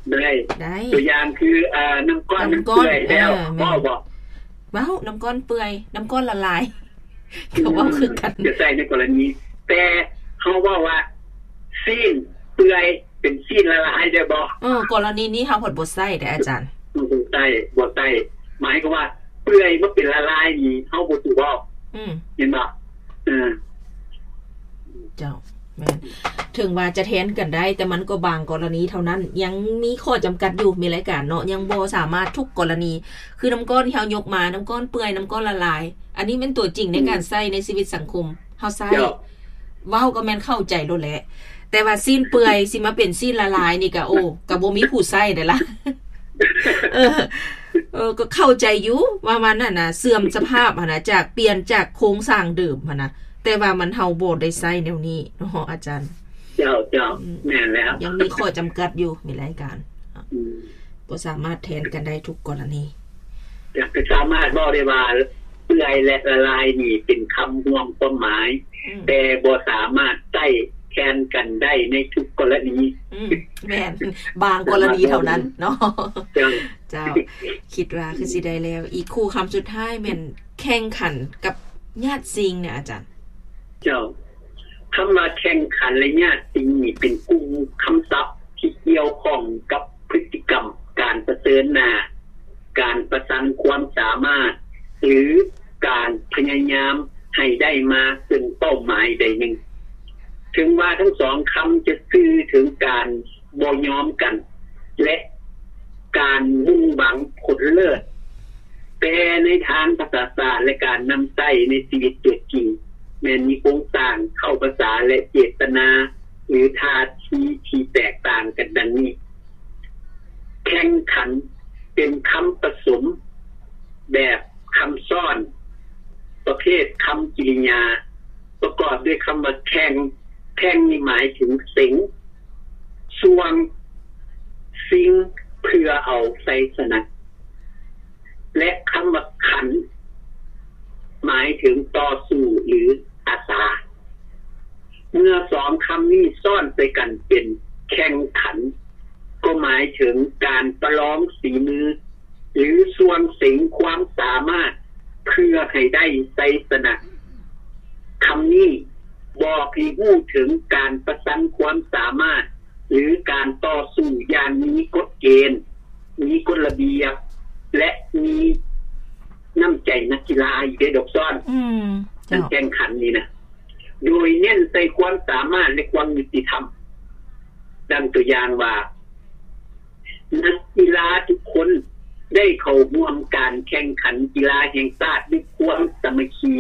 ได้ได้ตัวอย่างคืออ่าน้ำก้อนน้ำก้อนแล้วพ่อบอกว้าวน้ำก้อนเปื่อยน้ำก้อนละลายเขาว่าคือกันจะใส่ในกรณีแต่เขาว่าว่าซีนเปื่อยเป็นซีนละลายได้บ่เออกรณีนี้เฮาหดบ่ใส่ได้อาจารย์บ่ใส่บ่ใส่หมายก็ว่าเปื่อยมันเป็นละลายนี่เฮาบ่ถูกบ่อืมเห็นบ่เออเจ้าแม่นถึงว่าจะแทนกันได้แต่มันก็บางกรณีเท่านั้นยังมีข้อจำกัดอยู่มีรายการเนาะยังบ่สามารถทุกกรณีคือน้ำก้อนที่เฮายกมาน้ำก้อนเปื่อยน้ำก้อนละลายอันนี้เป็นตัวจริงในการใช้ในชีวิตสังคมเฮาใช้เว้าก็แม่นเข้าใจโลดแหละแต่ว่าซีนเปื่อยสิมาเป็นซีนละลายนี่ก็โอ้ก็บ่มีผู้ใช้ได้ล่ะเออเออก็เข้าใจอยู่ว่ามันน่ะนะเสื่อมสภาพหั่นน่ะจากเปลี่ยนจากโครงสร้างเดิมหั่นน่ะแต่ว่ามันเฮาบ่ได้ใช้แนวนี้เนาะอาจารย์เจ้าเจ้าแม่นแล้วยังมีข้อจำกัดอยู่มีรายการอืมบ่สามารถแทนกันได้ทุกกรณีอยากจะสามารถบอกได้ว่าเปื่อยและละลายนี่เป็นคำรวมความหมายแต่บ่สามารถใช้แทนกันได้ในทุกกรณีอืมแม่นบางกรณีเท่านั้นเนาะเจ้าเจ้าคิดว่าคือสิได้แล้วอีกคู่คำสุดท้ายแม่นแข่งขันกับญาติซิงเนี่ยอาจารย์เจ้าคำว่าแข่งขันและญาติซิงนี่เป็นกลุ่มคำศัพท์ที่เกี่ยวข้องกับพฤติกรรมการประเสริญหน้าการประสานความสามารถหรือการพยายามให้ได้มาซึ่งเป้าหมายใดหนึ่งถึงว่าทั้งสองคำจะสื่อถึงการบ่ยอมกันและการมุ่งหวังผลเลิศแต่ในทางภาษาศาสตร์และการนำใช้ในชีวิตตัวจริงแม้มีโครงสร้างเข้าภาษาและเจตนาหรือท่าทีที่แตกต่างกันดังนี้แข่งขันเป็นคำผสมแบบคำซ่อนประเภทคำกริยาประกอบด้วยคำว่าแข่งแข่งนี่หมายถึงสิงส่วงสิงเพื่อเอาไสชนะและคำว่าขันหมายถึงต่อสู้หรืออาสาเมื่อสองคำนี้ซ่อนไปกันเป็นแข่งขันก็หมายถึงการประลองฝีมือหรือส่วนสิงความสามารถเพื่อให้ได้ไสชนะคำนี้บอกให้รู้ถึงการประสานความสามารถหรือการต่อสู้อย่างมีกฎเกณฑ์มีกฎระเบียบและมีน้ำใจนักกีฬาอยู่ในดอกซ้อนการแข่งขันนี้นะโดยเน้นใส่ความสามารถและความยุติธรรมดังตัวอย่างว่านักกีฬาทุกคนได้เข้าร่วมการแข่งขันกีฬาแห่งชาติด้วยความสามัคคี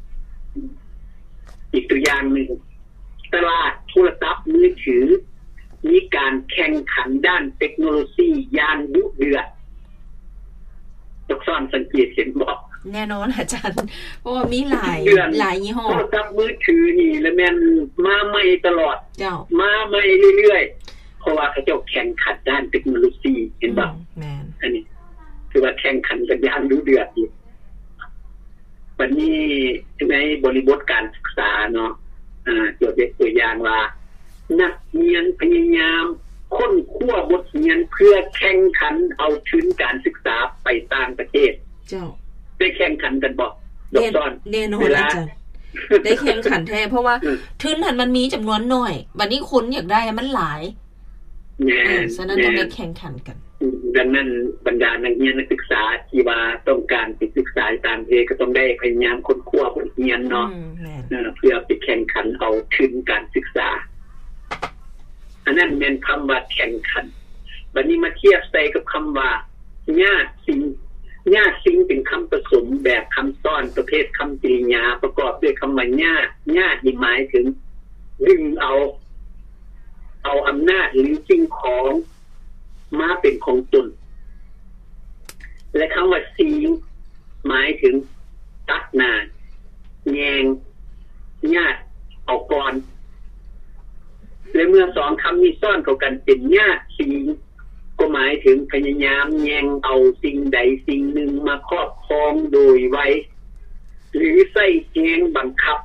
อีกตัวอย่างหนึ่งตลาดโทรศัพท์มือถือมีการแข่งขันด้านเทคโนโลยีอย่างดุเดือดตกซ่อนสังเกตเห็นบอกแน่นอนอาจารย์เพราะว่ามีหลายหลายยี่ห้อโทรศัพท์มือถือนี่แล้วแม่นมาใหม่ตลอดเจ้ามาใหม่เรื่อยๆเพราะว่าเขาเจ้าแข่งขันด้านเทคโนโลยีเห็นบ่แม่นอันนี้คือว่าแข่งขันกันอย่างดุเดือดอยู่วันนี้ในบริบทการศึกษาเนาะอ่าตัวเด็กตัวอย่างว่านักเรียนพยายามค้นคว้าบทเรียนเพื่อแข่งขันเอาทุนการศึกษาไปต่างประเทศเจ้าได้แข่งขันกันบ่ดอกซ้อนแน่นอนอาจารย์ได้แข่งขันแท้เพราะว่าทุนมันมีจำนวนน้อยบัดนี้คนอยากได้มันหลายแน่ฉะนั้นต้องได้แข่งขันกันดังนั้นบรรดานักเรียนนักศึกษาที่ว่าต้องการไปศึกษาต่างประเทศก็ต้องได้พยายามค้นคว้าบทเรียนเนาะเพื่อไปแข่งขันเอาทุนการศึกษาอันนั้นเป็นคำว่าแข่งขันบัดนี้มาเทียบใส่กับคำว่าญาติสิงญาติสิงเป็นคำผสมแบบคำซ่อนประเภทคำกริยาประกอบด้วยคำว่าญาติญาติหมายถึงดึงเอาเอาอำนาจหรือสิ่งของมาเป็นของตนและคำว่าสิงหมายถึงตัดหน้าแยงญาติเอาก่อนและเมื่อสองคำนี้ซ่อนเข้ากันเป็นญาติสิงก็หมายถึงพยายามแย่งเอาสิ่งใดสิ่งหนึ่งมาครอบครองโดยไว้หรือใส่แยงบังคับ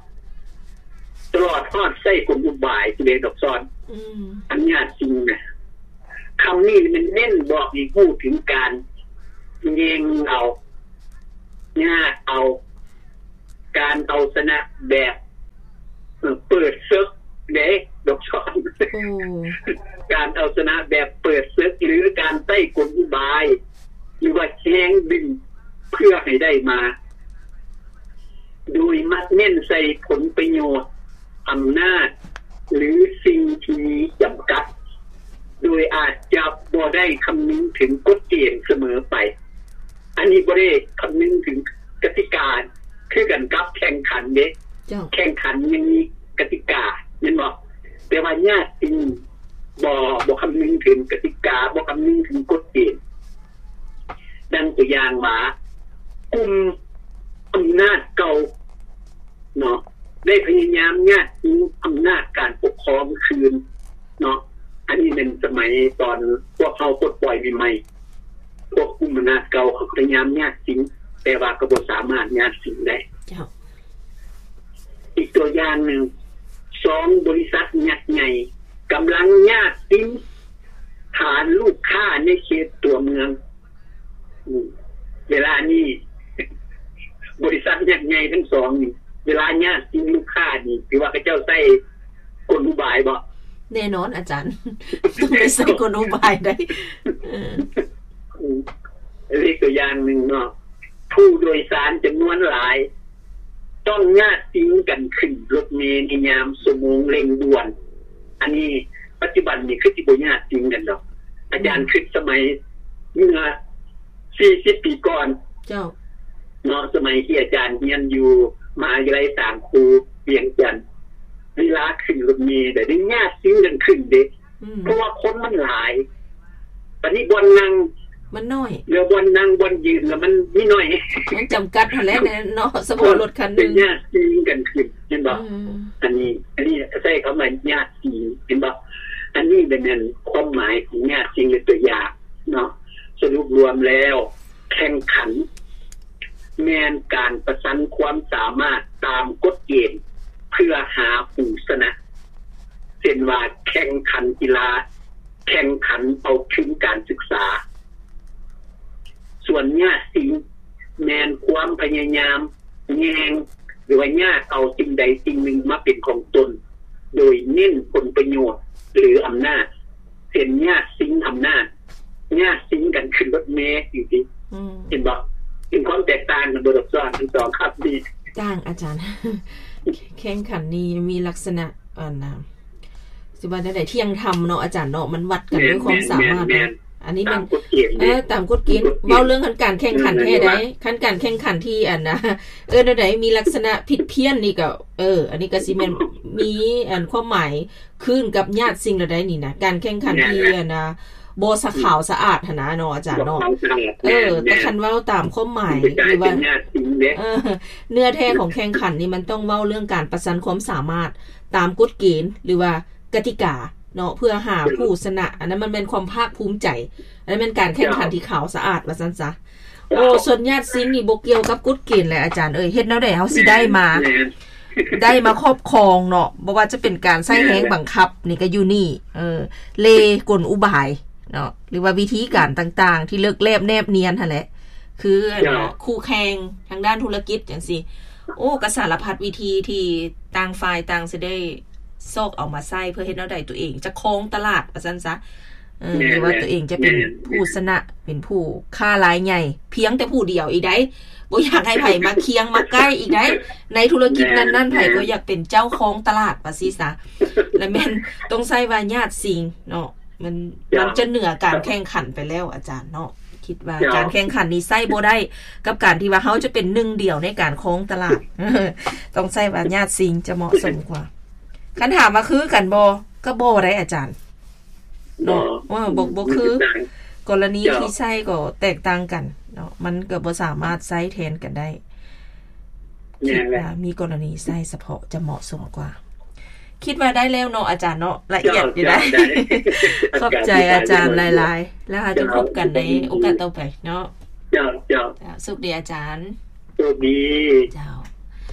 ตลอดทอดใส่กลอุบายที่เดดอกซ้อนอันญาติสิงนะคำนี้มันเน้นบอกอีกพูดถึงการแยงเอาญาติเอาการเอาชนะแบบเปิดซึกเด้ดอกช้อนการเอาชนะแบบเปิดซึกหรือการใต้กลอุบายหรือว่าแข่งดึงเพื่อให้ได้มาโดยมัดเน้นใส่ผลประโยชน์อำนาจหรือสิ่งที่มีจำกัดโดยอาจจะบ่ได้คำนึงถึงกฎเกณฑ์เสมอไปอันนี้บ่ได้คำนึงถึงกติกาคือกันกับแข่งขันเด้แข่งขันยังมีกติกาเห็นบ่แต่ว่าญาติจริงบ่บ่คำนึงถึงกติกาบ่คำนึงถึงกฎเกณฑ์ดังตัวอย่างว่ากลุ่มอำนาจเก่าเนาะได้พยายามญาติจริงอำนาจการปกครองคืนเนาะอันนี้เป็นสมัยตอนพวกเขาปลดปล่อยใหม่ๆพวกกลุ่มอำนาจเก่าเขาพยายามญาติจริงแต่ว่าก็บ่สามารถญาติจริงได้อีกตัวอย่างหนึ่งสองบริษัทยักษ์ใหญ่กำลังญาติจริงฐานลูกค้าในเขตตัวเมืองเวลานี้บริษัทยักษ์ใหญ่ทั้งสองนี่เวลาญาติจริงลูกค้านี่ถือว่าพระเจ้าใส่กลอุบายบ่แน่นอนอาจารย์ต้องไปใส่กลอุบายได้เออเรียกตัวอย่างหนึ่งเนาะผู้โดยสารจำนวนหลายต้องญาติจริงกันขึ้นรถเมล์ในยามชั่วโมงเร่งด่วนอันนี้ปัจจุบันนี่คือสิบ่ญาติจริงกันดอกอาจารย์คิดสมัยเมื่อสี่สิบปีก่อนเจ้าเนาะสมัยที่อาจารย์เรียนอยู่มหาวิทยาลัยสามครูเวียงจันทน์เวลาขึ้นรถเมล์ได้ญาติจริงกันขึ้นเด้เพราะว่าคนมันหลายตอนนี้บนนั่งมันน้อยเรือบนนั่งบนยืนแล้วมันนี่น้อยมันจำกัดหั่นแหละเนาะสมมุติรถคันนึงญาติจริงกันขึ้นเห็นบ่อันนี้อันนี้ใช้คำว่าญาติจริงเห็นบ่อันนี้เป็นนั่นความหมายของญาติจริงในตัวอย่างเนาะสรุปรวมแล้วแข่งขันแม่นการประชันความสามารถตามกฎเกณฑ์เพื่อหาผู้ชนะเช่นว่าแข่งขันกีฬาแข่งขันเอาถึงการศึกษาส่วนญาติสิ่งแม่นความพยายามแยงหรือว่าญาติเอาสิ่งใดสิ่งหนึ่งมาเป็นของตนโดยเน้นผลประโยชน์หรืออำนาจเช่นญาติสิ่งอำนาจญาติสิ่งกันขึ้นรถเมล์อยู่ดีเห็นบ่เห็นความแตกต่างกันบทสอนทั้งสองครับดีต่างอาจารย์แข่งขันนี้มีลักษณะอ่านะสิว่าได้เที่ยงธรรมเนาะอาจารย์เนาะมันวัดกันด้วยความสามารถอันนี้มันเออตามกฎเกณฑ์เว้าเรื่องการแข่งขันแท้ได้ขั้นการแข่งขันที่อันนะเออใดมีลักษณะผิดเพี้ยนนี่ก็เอออันนี้ก็สิแม่นมีอันความหมายคืนกับญาติสิ่งใดนี่นะการแข่งขันที่อันนะบ่สะขาวสะอาดหั่นนะเนาะอาจารย์เนาะเออแต่คันเว้าตามความหมายหรือว่าเออเนื้อแท้ของแข่งขันนี่มันต้องเว้าเรื่องการประชันความสามารถตามกฎเกณฑ์หรือว่ากติกาเนาะเพื่อหาผู้ชนะอันนั้นมันเป็นความภาคภูมิใจอันนั้นเป็นการแข่งขันที่ขาวสะอาดว่าซั่นซะโอ้ส่วนญาติซิงนี่บ่เกี่ยวกับกฎเกณฑ์แหละอาจารย์เอ้ยเฮ็ดแนวใดเฮาสิได้มาได้มาครอบครองเนาะบ่ว่าจะเป็นการใช้แฮงบังคับนี่ก็อยู่นี่เออเลกลอุบายเนาะหรือว่าวิธีการต่างๆที่เลิกแลบแนบเนียนหั่นแหละคือเนาะคู่แข่งทางด้านธุรกิจจังซี่โอ้ก็สารพัดวิธีที่ต่างฝ่ายต่างสิได้ซอกเอามาใส่เพื่อเฮ็ดแนวใดตัวเองจะครองตลาดว่าซั่นซะเออหรือว่าตัวเองจะเป็นผู้ชนะเป็นผู้ค้ารายใหญ่เพียงแต่ผู้เดียวอีกได้บ่อยากให้ไผมาเคียงมาใกล้อีกได้ในธุรกิจนั้นๆไผก็อยากเป็นเจ้าของตลาดว่าซี่ซะและแม่นต้องใช้ว่าญาติสิ่งเนาะมันมันจะเหนือการแข่งขันไปแล้วอาจารย์เนาะคิดว่าการแข่งขันนี้ใช้บ่ได้กับการที่ว่าเฮาจะเป็นหนึ่งเดียวในการครองตลาดต้องใช้ว่าญาติสิ่งจะเหมาะสมกว่าคันถามว่าคือกันบ่ก็บ่ได้อาจารย์เนาะว่าบ่บ่คือกรณีที่ใช้ก็แตกต่างกันเนาะมันก็บ่สามารถใช้แทนกันได้คิดว่ามีกรณีใช้เฉพาะจะเหมาะสมกว่าคิดว่าได้แล้วเนาะอาจารย์เนาะละเอียดอยู่ได้ขอบใจอาจารย์หลายๆแล้วจะพบกันในโอกาสต่อไปเนาะเจ้าเจ้าสุขดีอาจารย์สุขดีเจ้า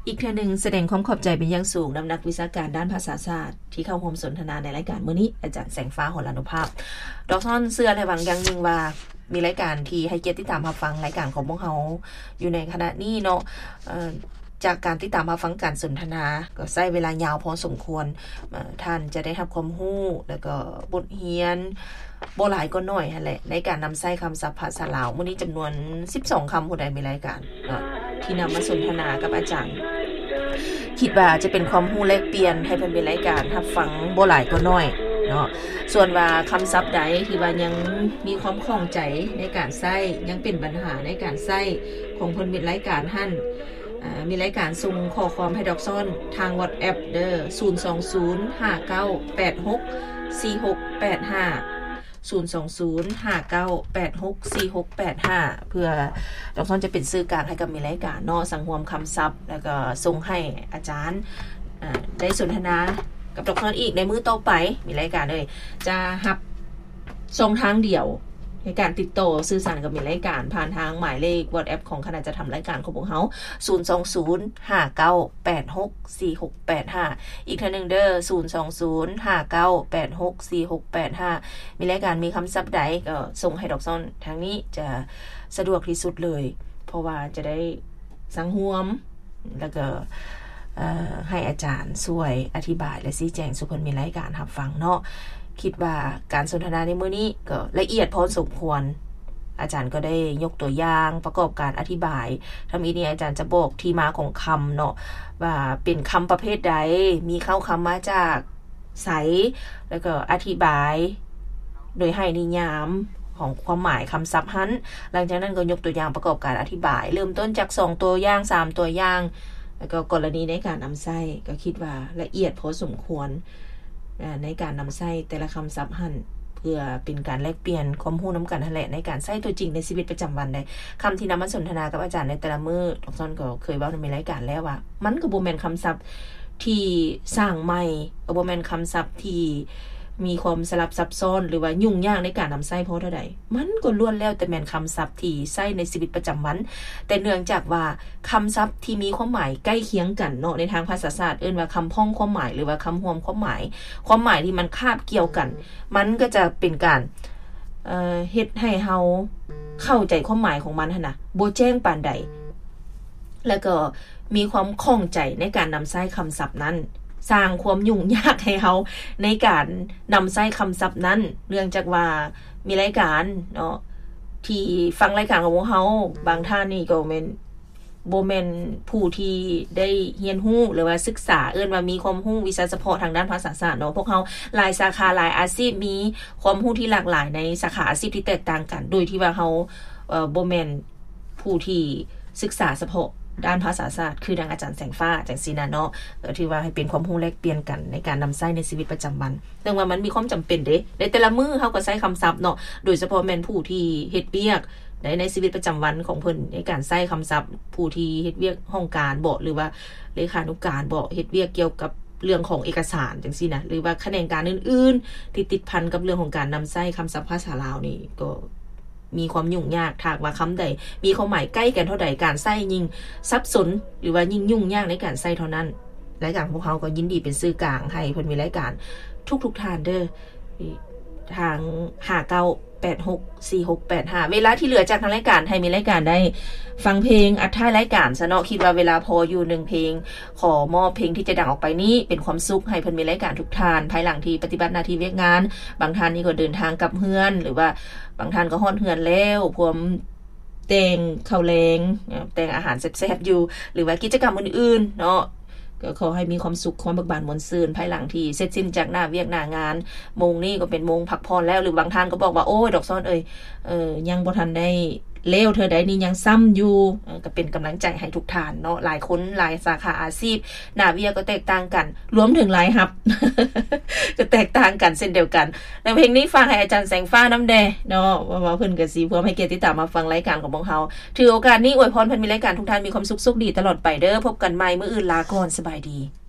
อีกเทื่อนึงแสดงความขอบใจเป็นอย่างสูงนํานักวิชาการด้านภาษาศาสตร์ที่เข้าร่วมสนทนาในรายการมื้อนี้อาจารย์แสงฟ้าหรอานุภาพดอกซ่อนเสื้อและหวังอย่างนึงว่ามีรายการที่ให้เกียรติติดตามรับฟังรายการของพวกเฮาอยู่ในขณะนี้เนาะเอ่อจากการติดตามรับฟังการสนทนาก็ใช้เวลายาวพอสมควรท่านจะได้รับความรู้แล้วก็บทเรียนบ่หลายก็น้อยหั่นแหละในการนําใช้คําศัพท์ภาษาลาวมื้อนี้จํานวนสิบสองคําผู้ใดมีรายการที่นํามาสนทนากับอาจารย์คิดว่าจะเป็นความรู้แลกเปลี่ยนให้เพิ่นเป็นรายการรับฟังบ่หลายก็น้อยเนาะส่วนว่าคําศัพท์ใดที่ว่ายังมีความข้องใจในการใช้ยังเป็นปัญหาในการใช้ของเพิ่นเป็นรายการหั่นอ่ามีรายการส่งข้อความให้ดอกซ่อนทาง WhatsApp เด้อศูนย์ สอง ศูนย์ ห้า เก้า แปด หก สี่ หก แปด ห้า ศูนย์ สอง ศูนย์ ห้า เก้า แปด หก สี่ หก แปด ห้าเพื่อดอกซ่อนจะเป็นสื่อกลางให้กับมีรายการเนาะสังรวมคําศัพท์แล้วก็ส่งให้อาจารย์อ่าได้สนทนากับดอกซ่อนอีกในมื้อต่อไปมีรายการเลยจะรับช่องทางเดียวในการติดต่อสื่อสารกับมีรายการผ่านทางหมายเลข WhatsApp ของคณะจะทํารายการของพวกเฮาศูนย์ สอง ศูนย์ ห้า เก้า แปด หก สี่ หก แปด ห้าอีกเทื่อนึงเด้อศูนย์ สอง ศูนย์ ห้า เก้า แปด หก สี่ หก แปด ห้ามีรายการมีคําศัพท์ใดก็ส่งให้ดอกซ่อนทางนี้จะสะดวกที่สุดเลยเพราะว่าจะได้สังรวมแล้วก็เอ่อให้อาจารย์ช่วยอธิบายและชี้แจงสู่เพิ่นมีรายการรับฟังเนาะคิดว่าการสนทนาในมื้อนี้ก็ละเอียดพอสมควรอาจารย์ก็ได้ยกตัวอย่างประกอบการอธิบายถ้ามีนี้อาจารย์จะบอกที่มาของคําเนาะว่าเป็นคําประเภทใดมีเข้าคํามาจากไสแล้วก็อธิบายโดยให้นิยามของความหมายคําศัพท์หั้นหลังจากนั้นก็ยกตัวอย่างประกอบการอธิบายเริ่มต้นจากสองตัวอย่างสามตัวอย่างแล้วก็กรณีในการนําใช้ก็คิดว่าละเอียดพอสมควรในการนําใช้แต่ละคําศัพท์หั่นเพื่อเป็นการแลกเปลี่ยนความรู้นํากันนั่นแหละในการใช้ตัวจริงในชีวิตประจําวันได้คําที่นํามาสนทนากับอาจารย์ในแต่ละมื้อดอกซ่อนก็เคยเว้าในรายการแล้วว่ามันก็บ่แม่นคําศัพท์ที่สร้างใหม่ก็บ่แม่นคําศัพท์ที่มีความสลับซับซ้อนหรือว่ายุ่งยากในการนําใช้พอเท่าใดมันก็ล้วนแล้วแต่แม่นคําศัพท์ที่ใช้ในชีวิตประจําวันแต่เนื่องจากว่าคําศัพท์ที่มีความหมายใกล้เคียงกันเนาะในทางภาษาศาสตร์เอิ้นว่าคําพ้องความหมายหรือว่าคํารวมความหมายความหมายที่มันคาบเกี่ยวกันมันก็จะเป็นการเอ่อเฮ็ดให้เฮาเข้าใจความหมายของมันหั่นน่ะบ่แจ้งปานใดแล้วก็มีความข้องใจในการนําใช้คําศัพท์นั้นสร้างความยุ่งยากให้เฮาในการนําใช้คําศัพท์นั้นเนื่องจากว่ามีรายการเนาะที่ฟังรายการของพวกเฮาบางท่านนี่ก็แม่นบ่แม่นผู้ที่ได้เรียนรู้หรือว่าศึกษาเอิ้นว่ามีความรู้วิชาเฉพาะทางด้านภาษาศาสตร์เนาะพวกเฮาหลายสาขาหลายอาชีพมีความรู้ที่หลากหลายในสาขาอาชีพที่แตกต่างกันโดยที่ว่าเฮาเอ่อบ่แม่นผู้ที่ศึกษาเฉพาะด้านภาษาศาสตร์คือดังอาจารย์แสงฟ้าจังซี่นะเนาะก็ถือว่าให้เป็นความรู้แลกเปลี่ยนกันในการนําใช้ในชีวิตประจําวันแต่ว่ามันมีความจําเป็นเด้ในแต่ละมื้อเฮาก็ใช้คําศัพท์เนาะโดยเฉพาะแม่นผู้ที่เฮ็ดเวียกในในชีวิตประจําวันของเพิ่นในการใช้คําศัพท์ผู้ที่เฮ็ดเวียกห้องการบ่หรือว่าเลขานุการบ่เฮ็ดเวียกเกี่ยวกับเรื่องของเอกสารจังซี่นะหรือว่าแขนงการอื่นๆที่ติดพันกับเรื่องของการนําใช้คําศัพท์ภาษาลาวนี่ก็มีความยุ่งยากถ้าว่าคําใดมีความหมายใกล้กันเท่าใดการใช้ยิ่งซับซ้อนหรือว่ายิ่งยุ่งยากในการใช้เท่านั้นรายการพวกเฮาก็ยินดีเป็นสื่อกลางให้เพิ่นมีรายการทุกๆท่านเด้อทางห้า เก้า แปด หก สี่ หก แปด ห้าเวลาที่เหลือจากทางรายการให้มีรายการได้ฟังเพลงอัดท้ายรายการซะเนาะคิดว่าเวลาพออยู่หนึ่งเพลงขอมอบเพลงที่จะดังออกไปนี้เป็นความสุขให้เพิ่นมีรายการทุกท่านภายหลังที่ปฏิบัติหน้าที่เวียกงานบางท่านนี่ก็เดินทางกลับเฮือนหรือว่าบางท่านก็ฮอดเฮือนแล้วพวมแต่งข้าวแลงแต่งอาหารแซ่บๆอยู่หรือว่ากิจกรรมอื่นๆเนาะก็ขอให้มีความสุขความเบิกบานมนต์ซื่นภายหลังที่เสร็จสิ้นจากหน้าเวียกหน้างานโมงนี้ก็เป็นโมงพักผ่อนแล้วหรือบางท่านก็บอกว่าโอ้ยดอกซ้อนเอ้ยเอ่อยังบ่ทันได้เลวเธอใดนี่ยังซ้ำอยู่ก็เป็นกำลังใจให้ทุกท่านเนาะหลายคนหลายสาขาอาชีพหน้าเวียกก็แตกต่างกันรวมถึงหลายฮับ ก็แตกต่างกันเช่นเดียวกันแล้วเพลงนี้ฟังให้อาจารย์แสงฟ้าน้ำแดเนาะว่าเพิ่นก็สิเพื่อให้เกียรติติดตามมาฟังรายการของพวกเฮาถือโอกาสนี้อวยพรเพิ่นมีรายการทุกท่านมีความสุขสุขดีตลอดไปเด้อพบกันใหม่มื้ออื่นลาก่อนสบายดี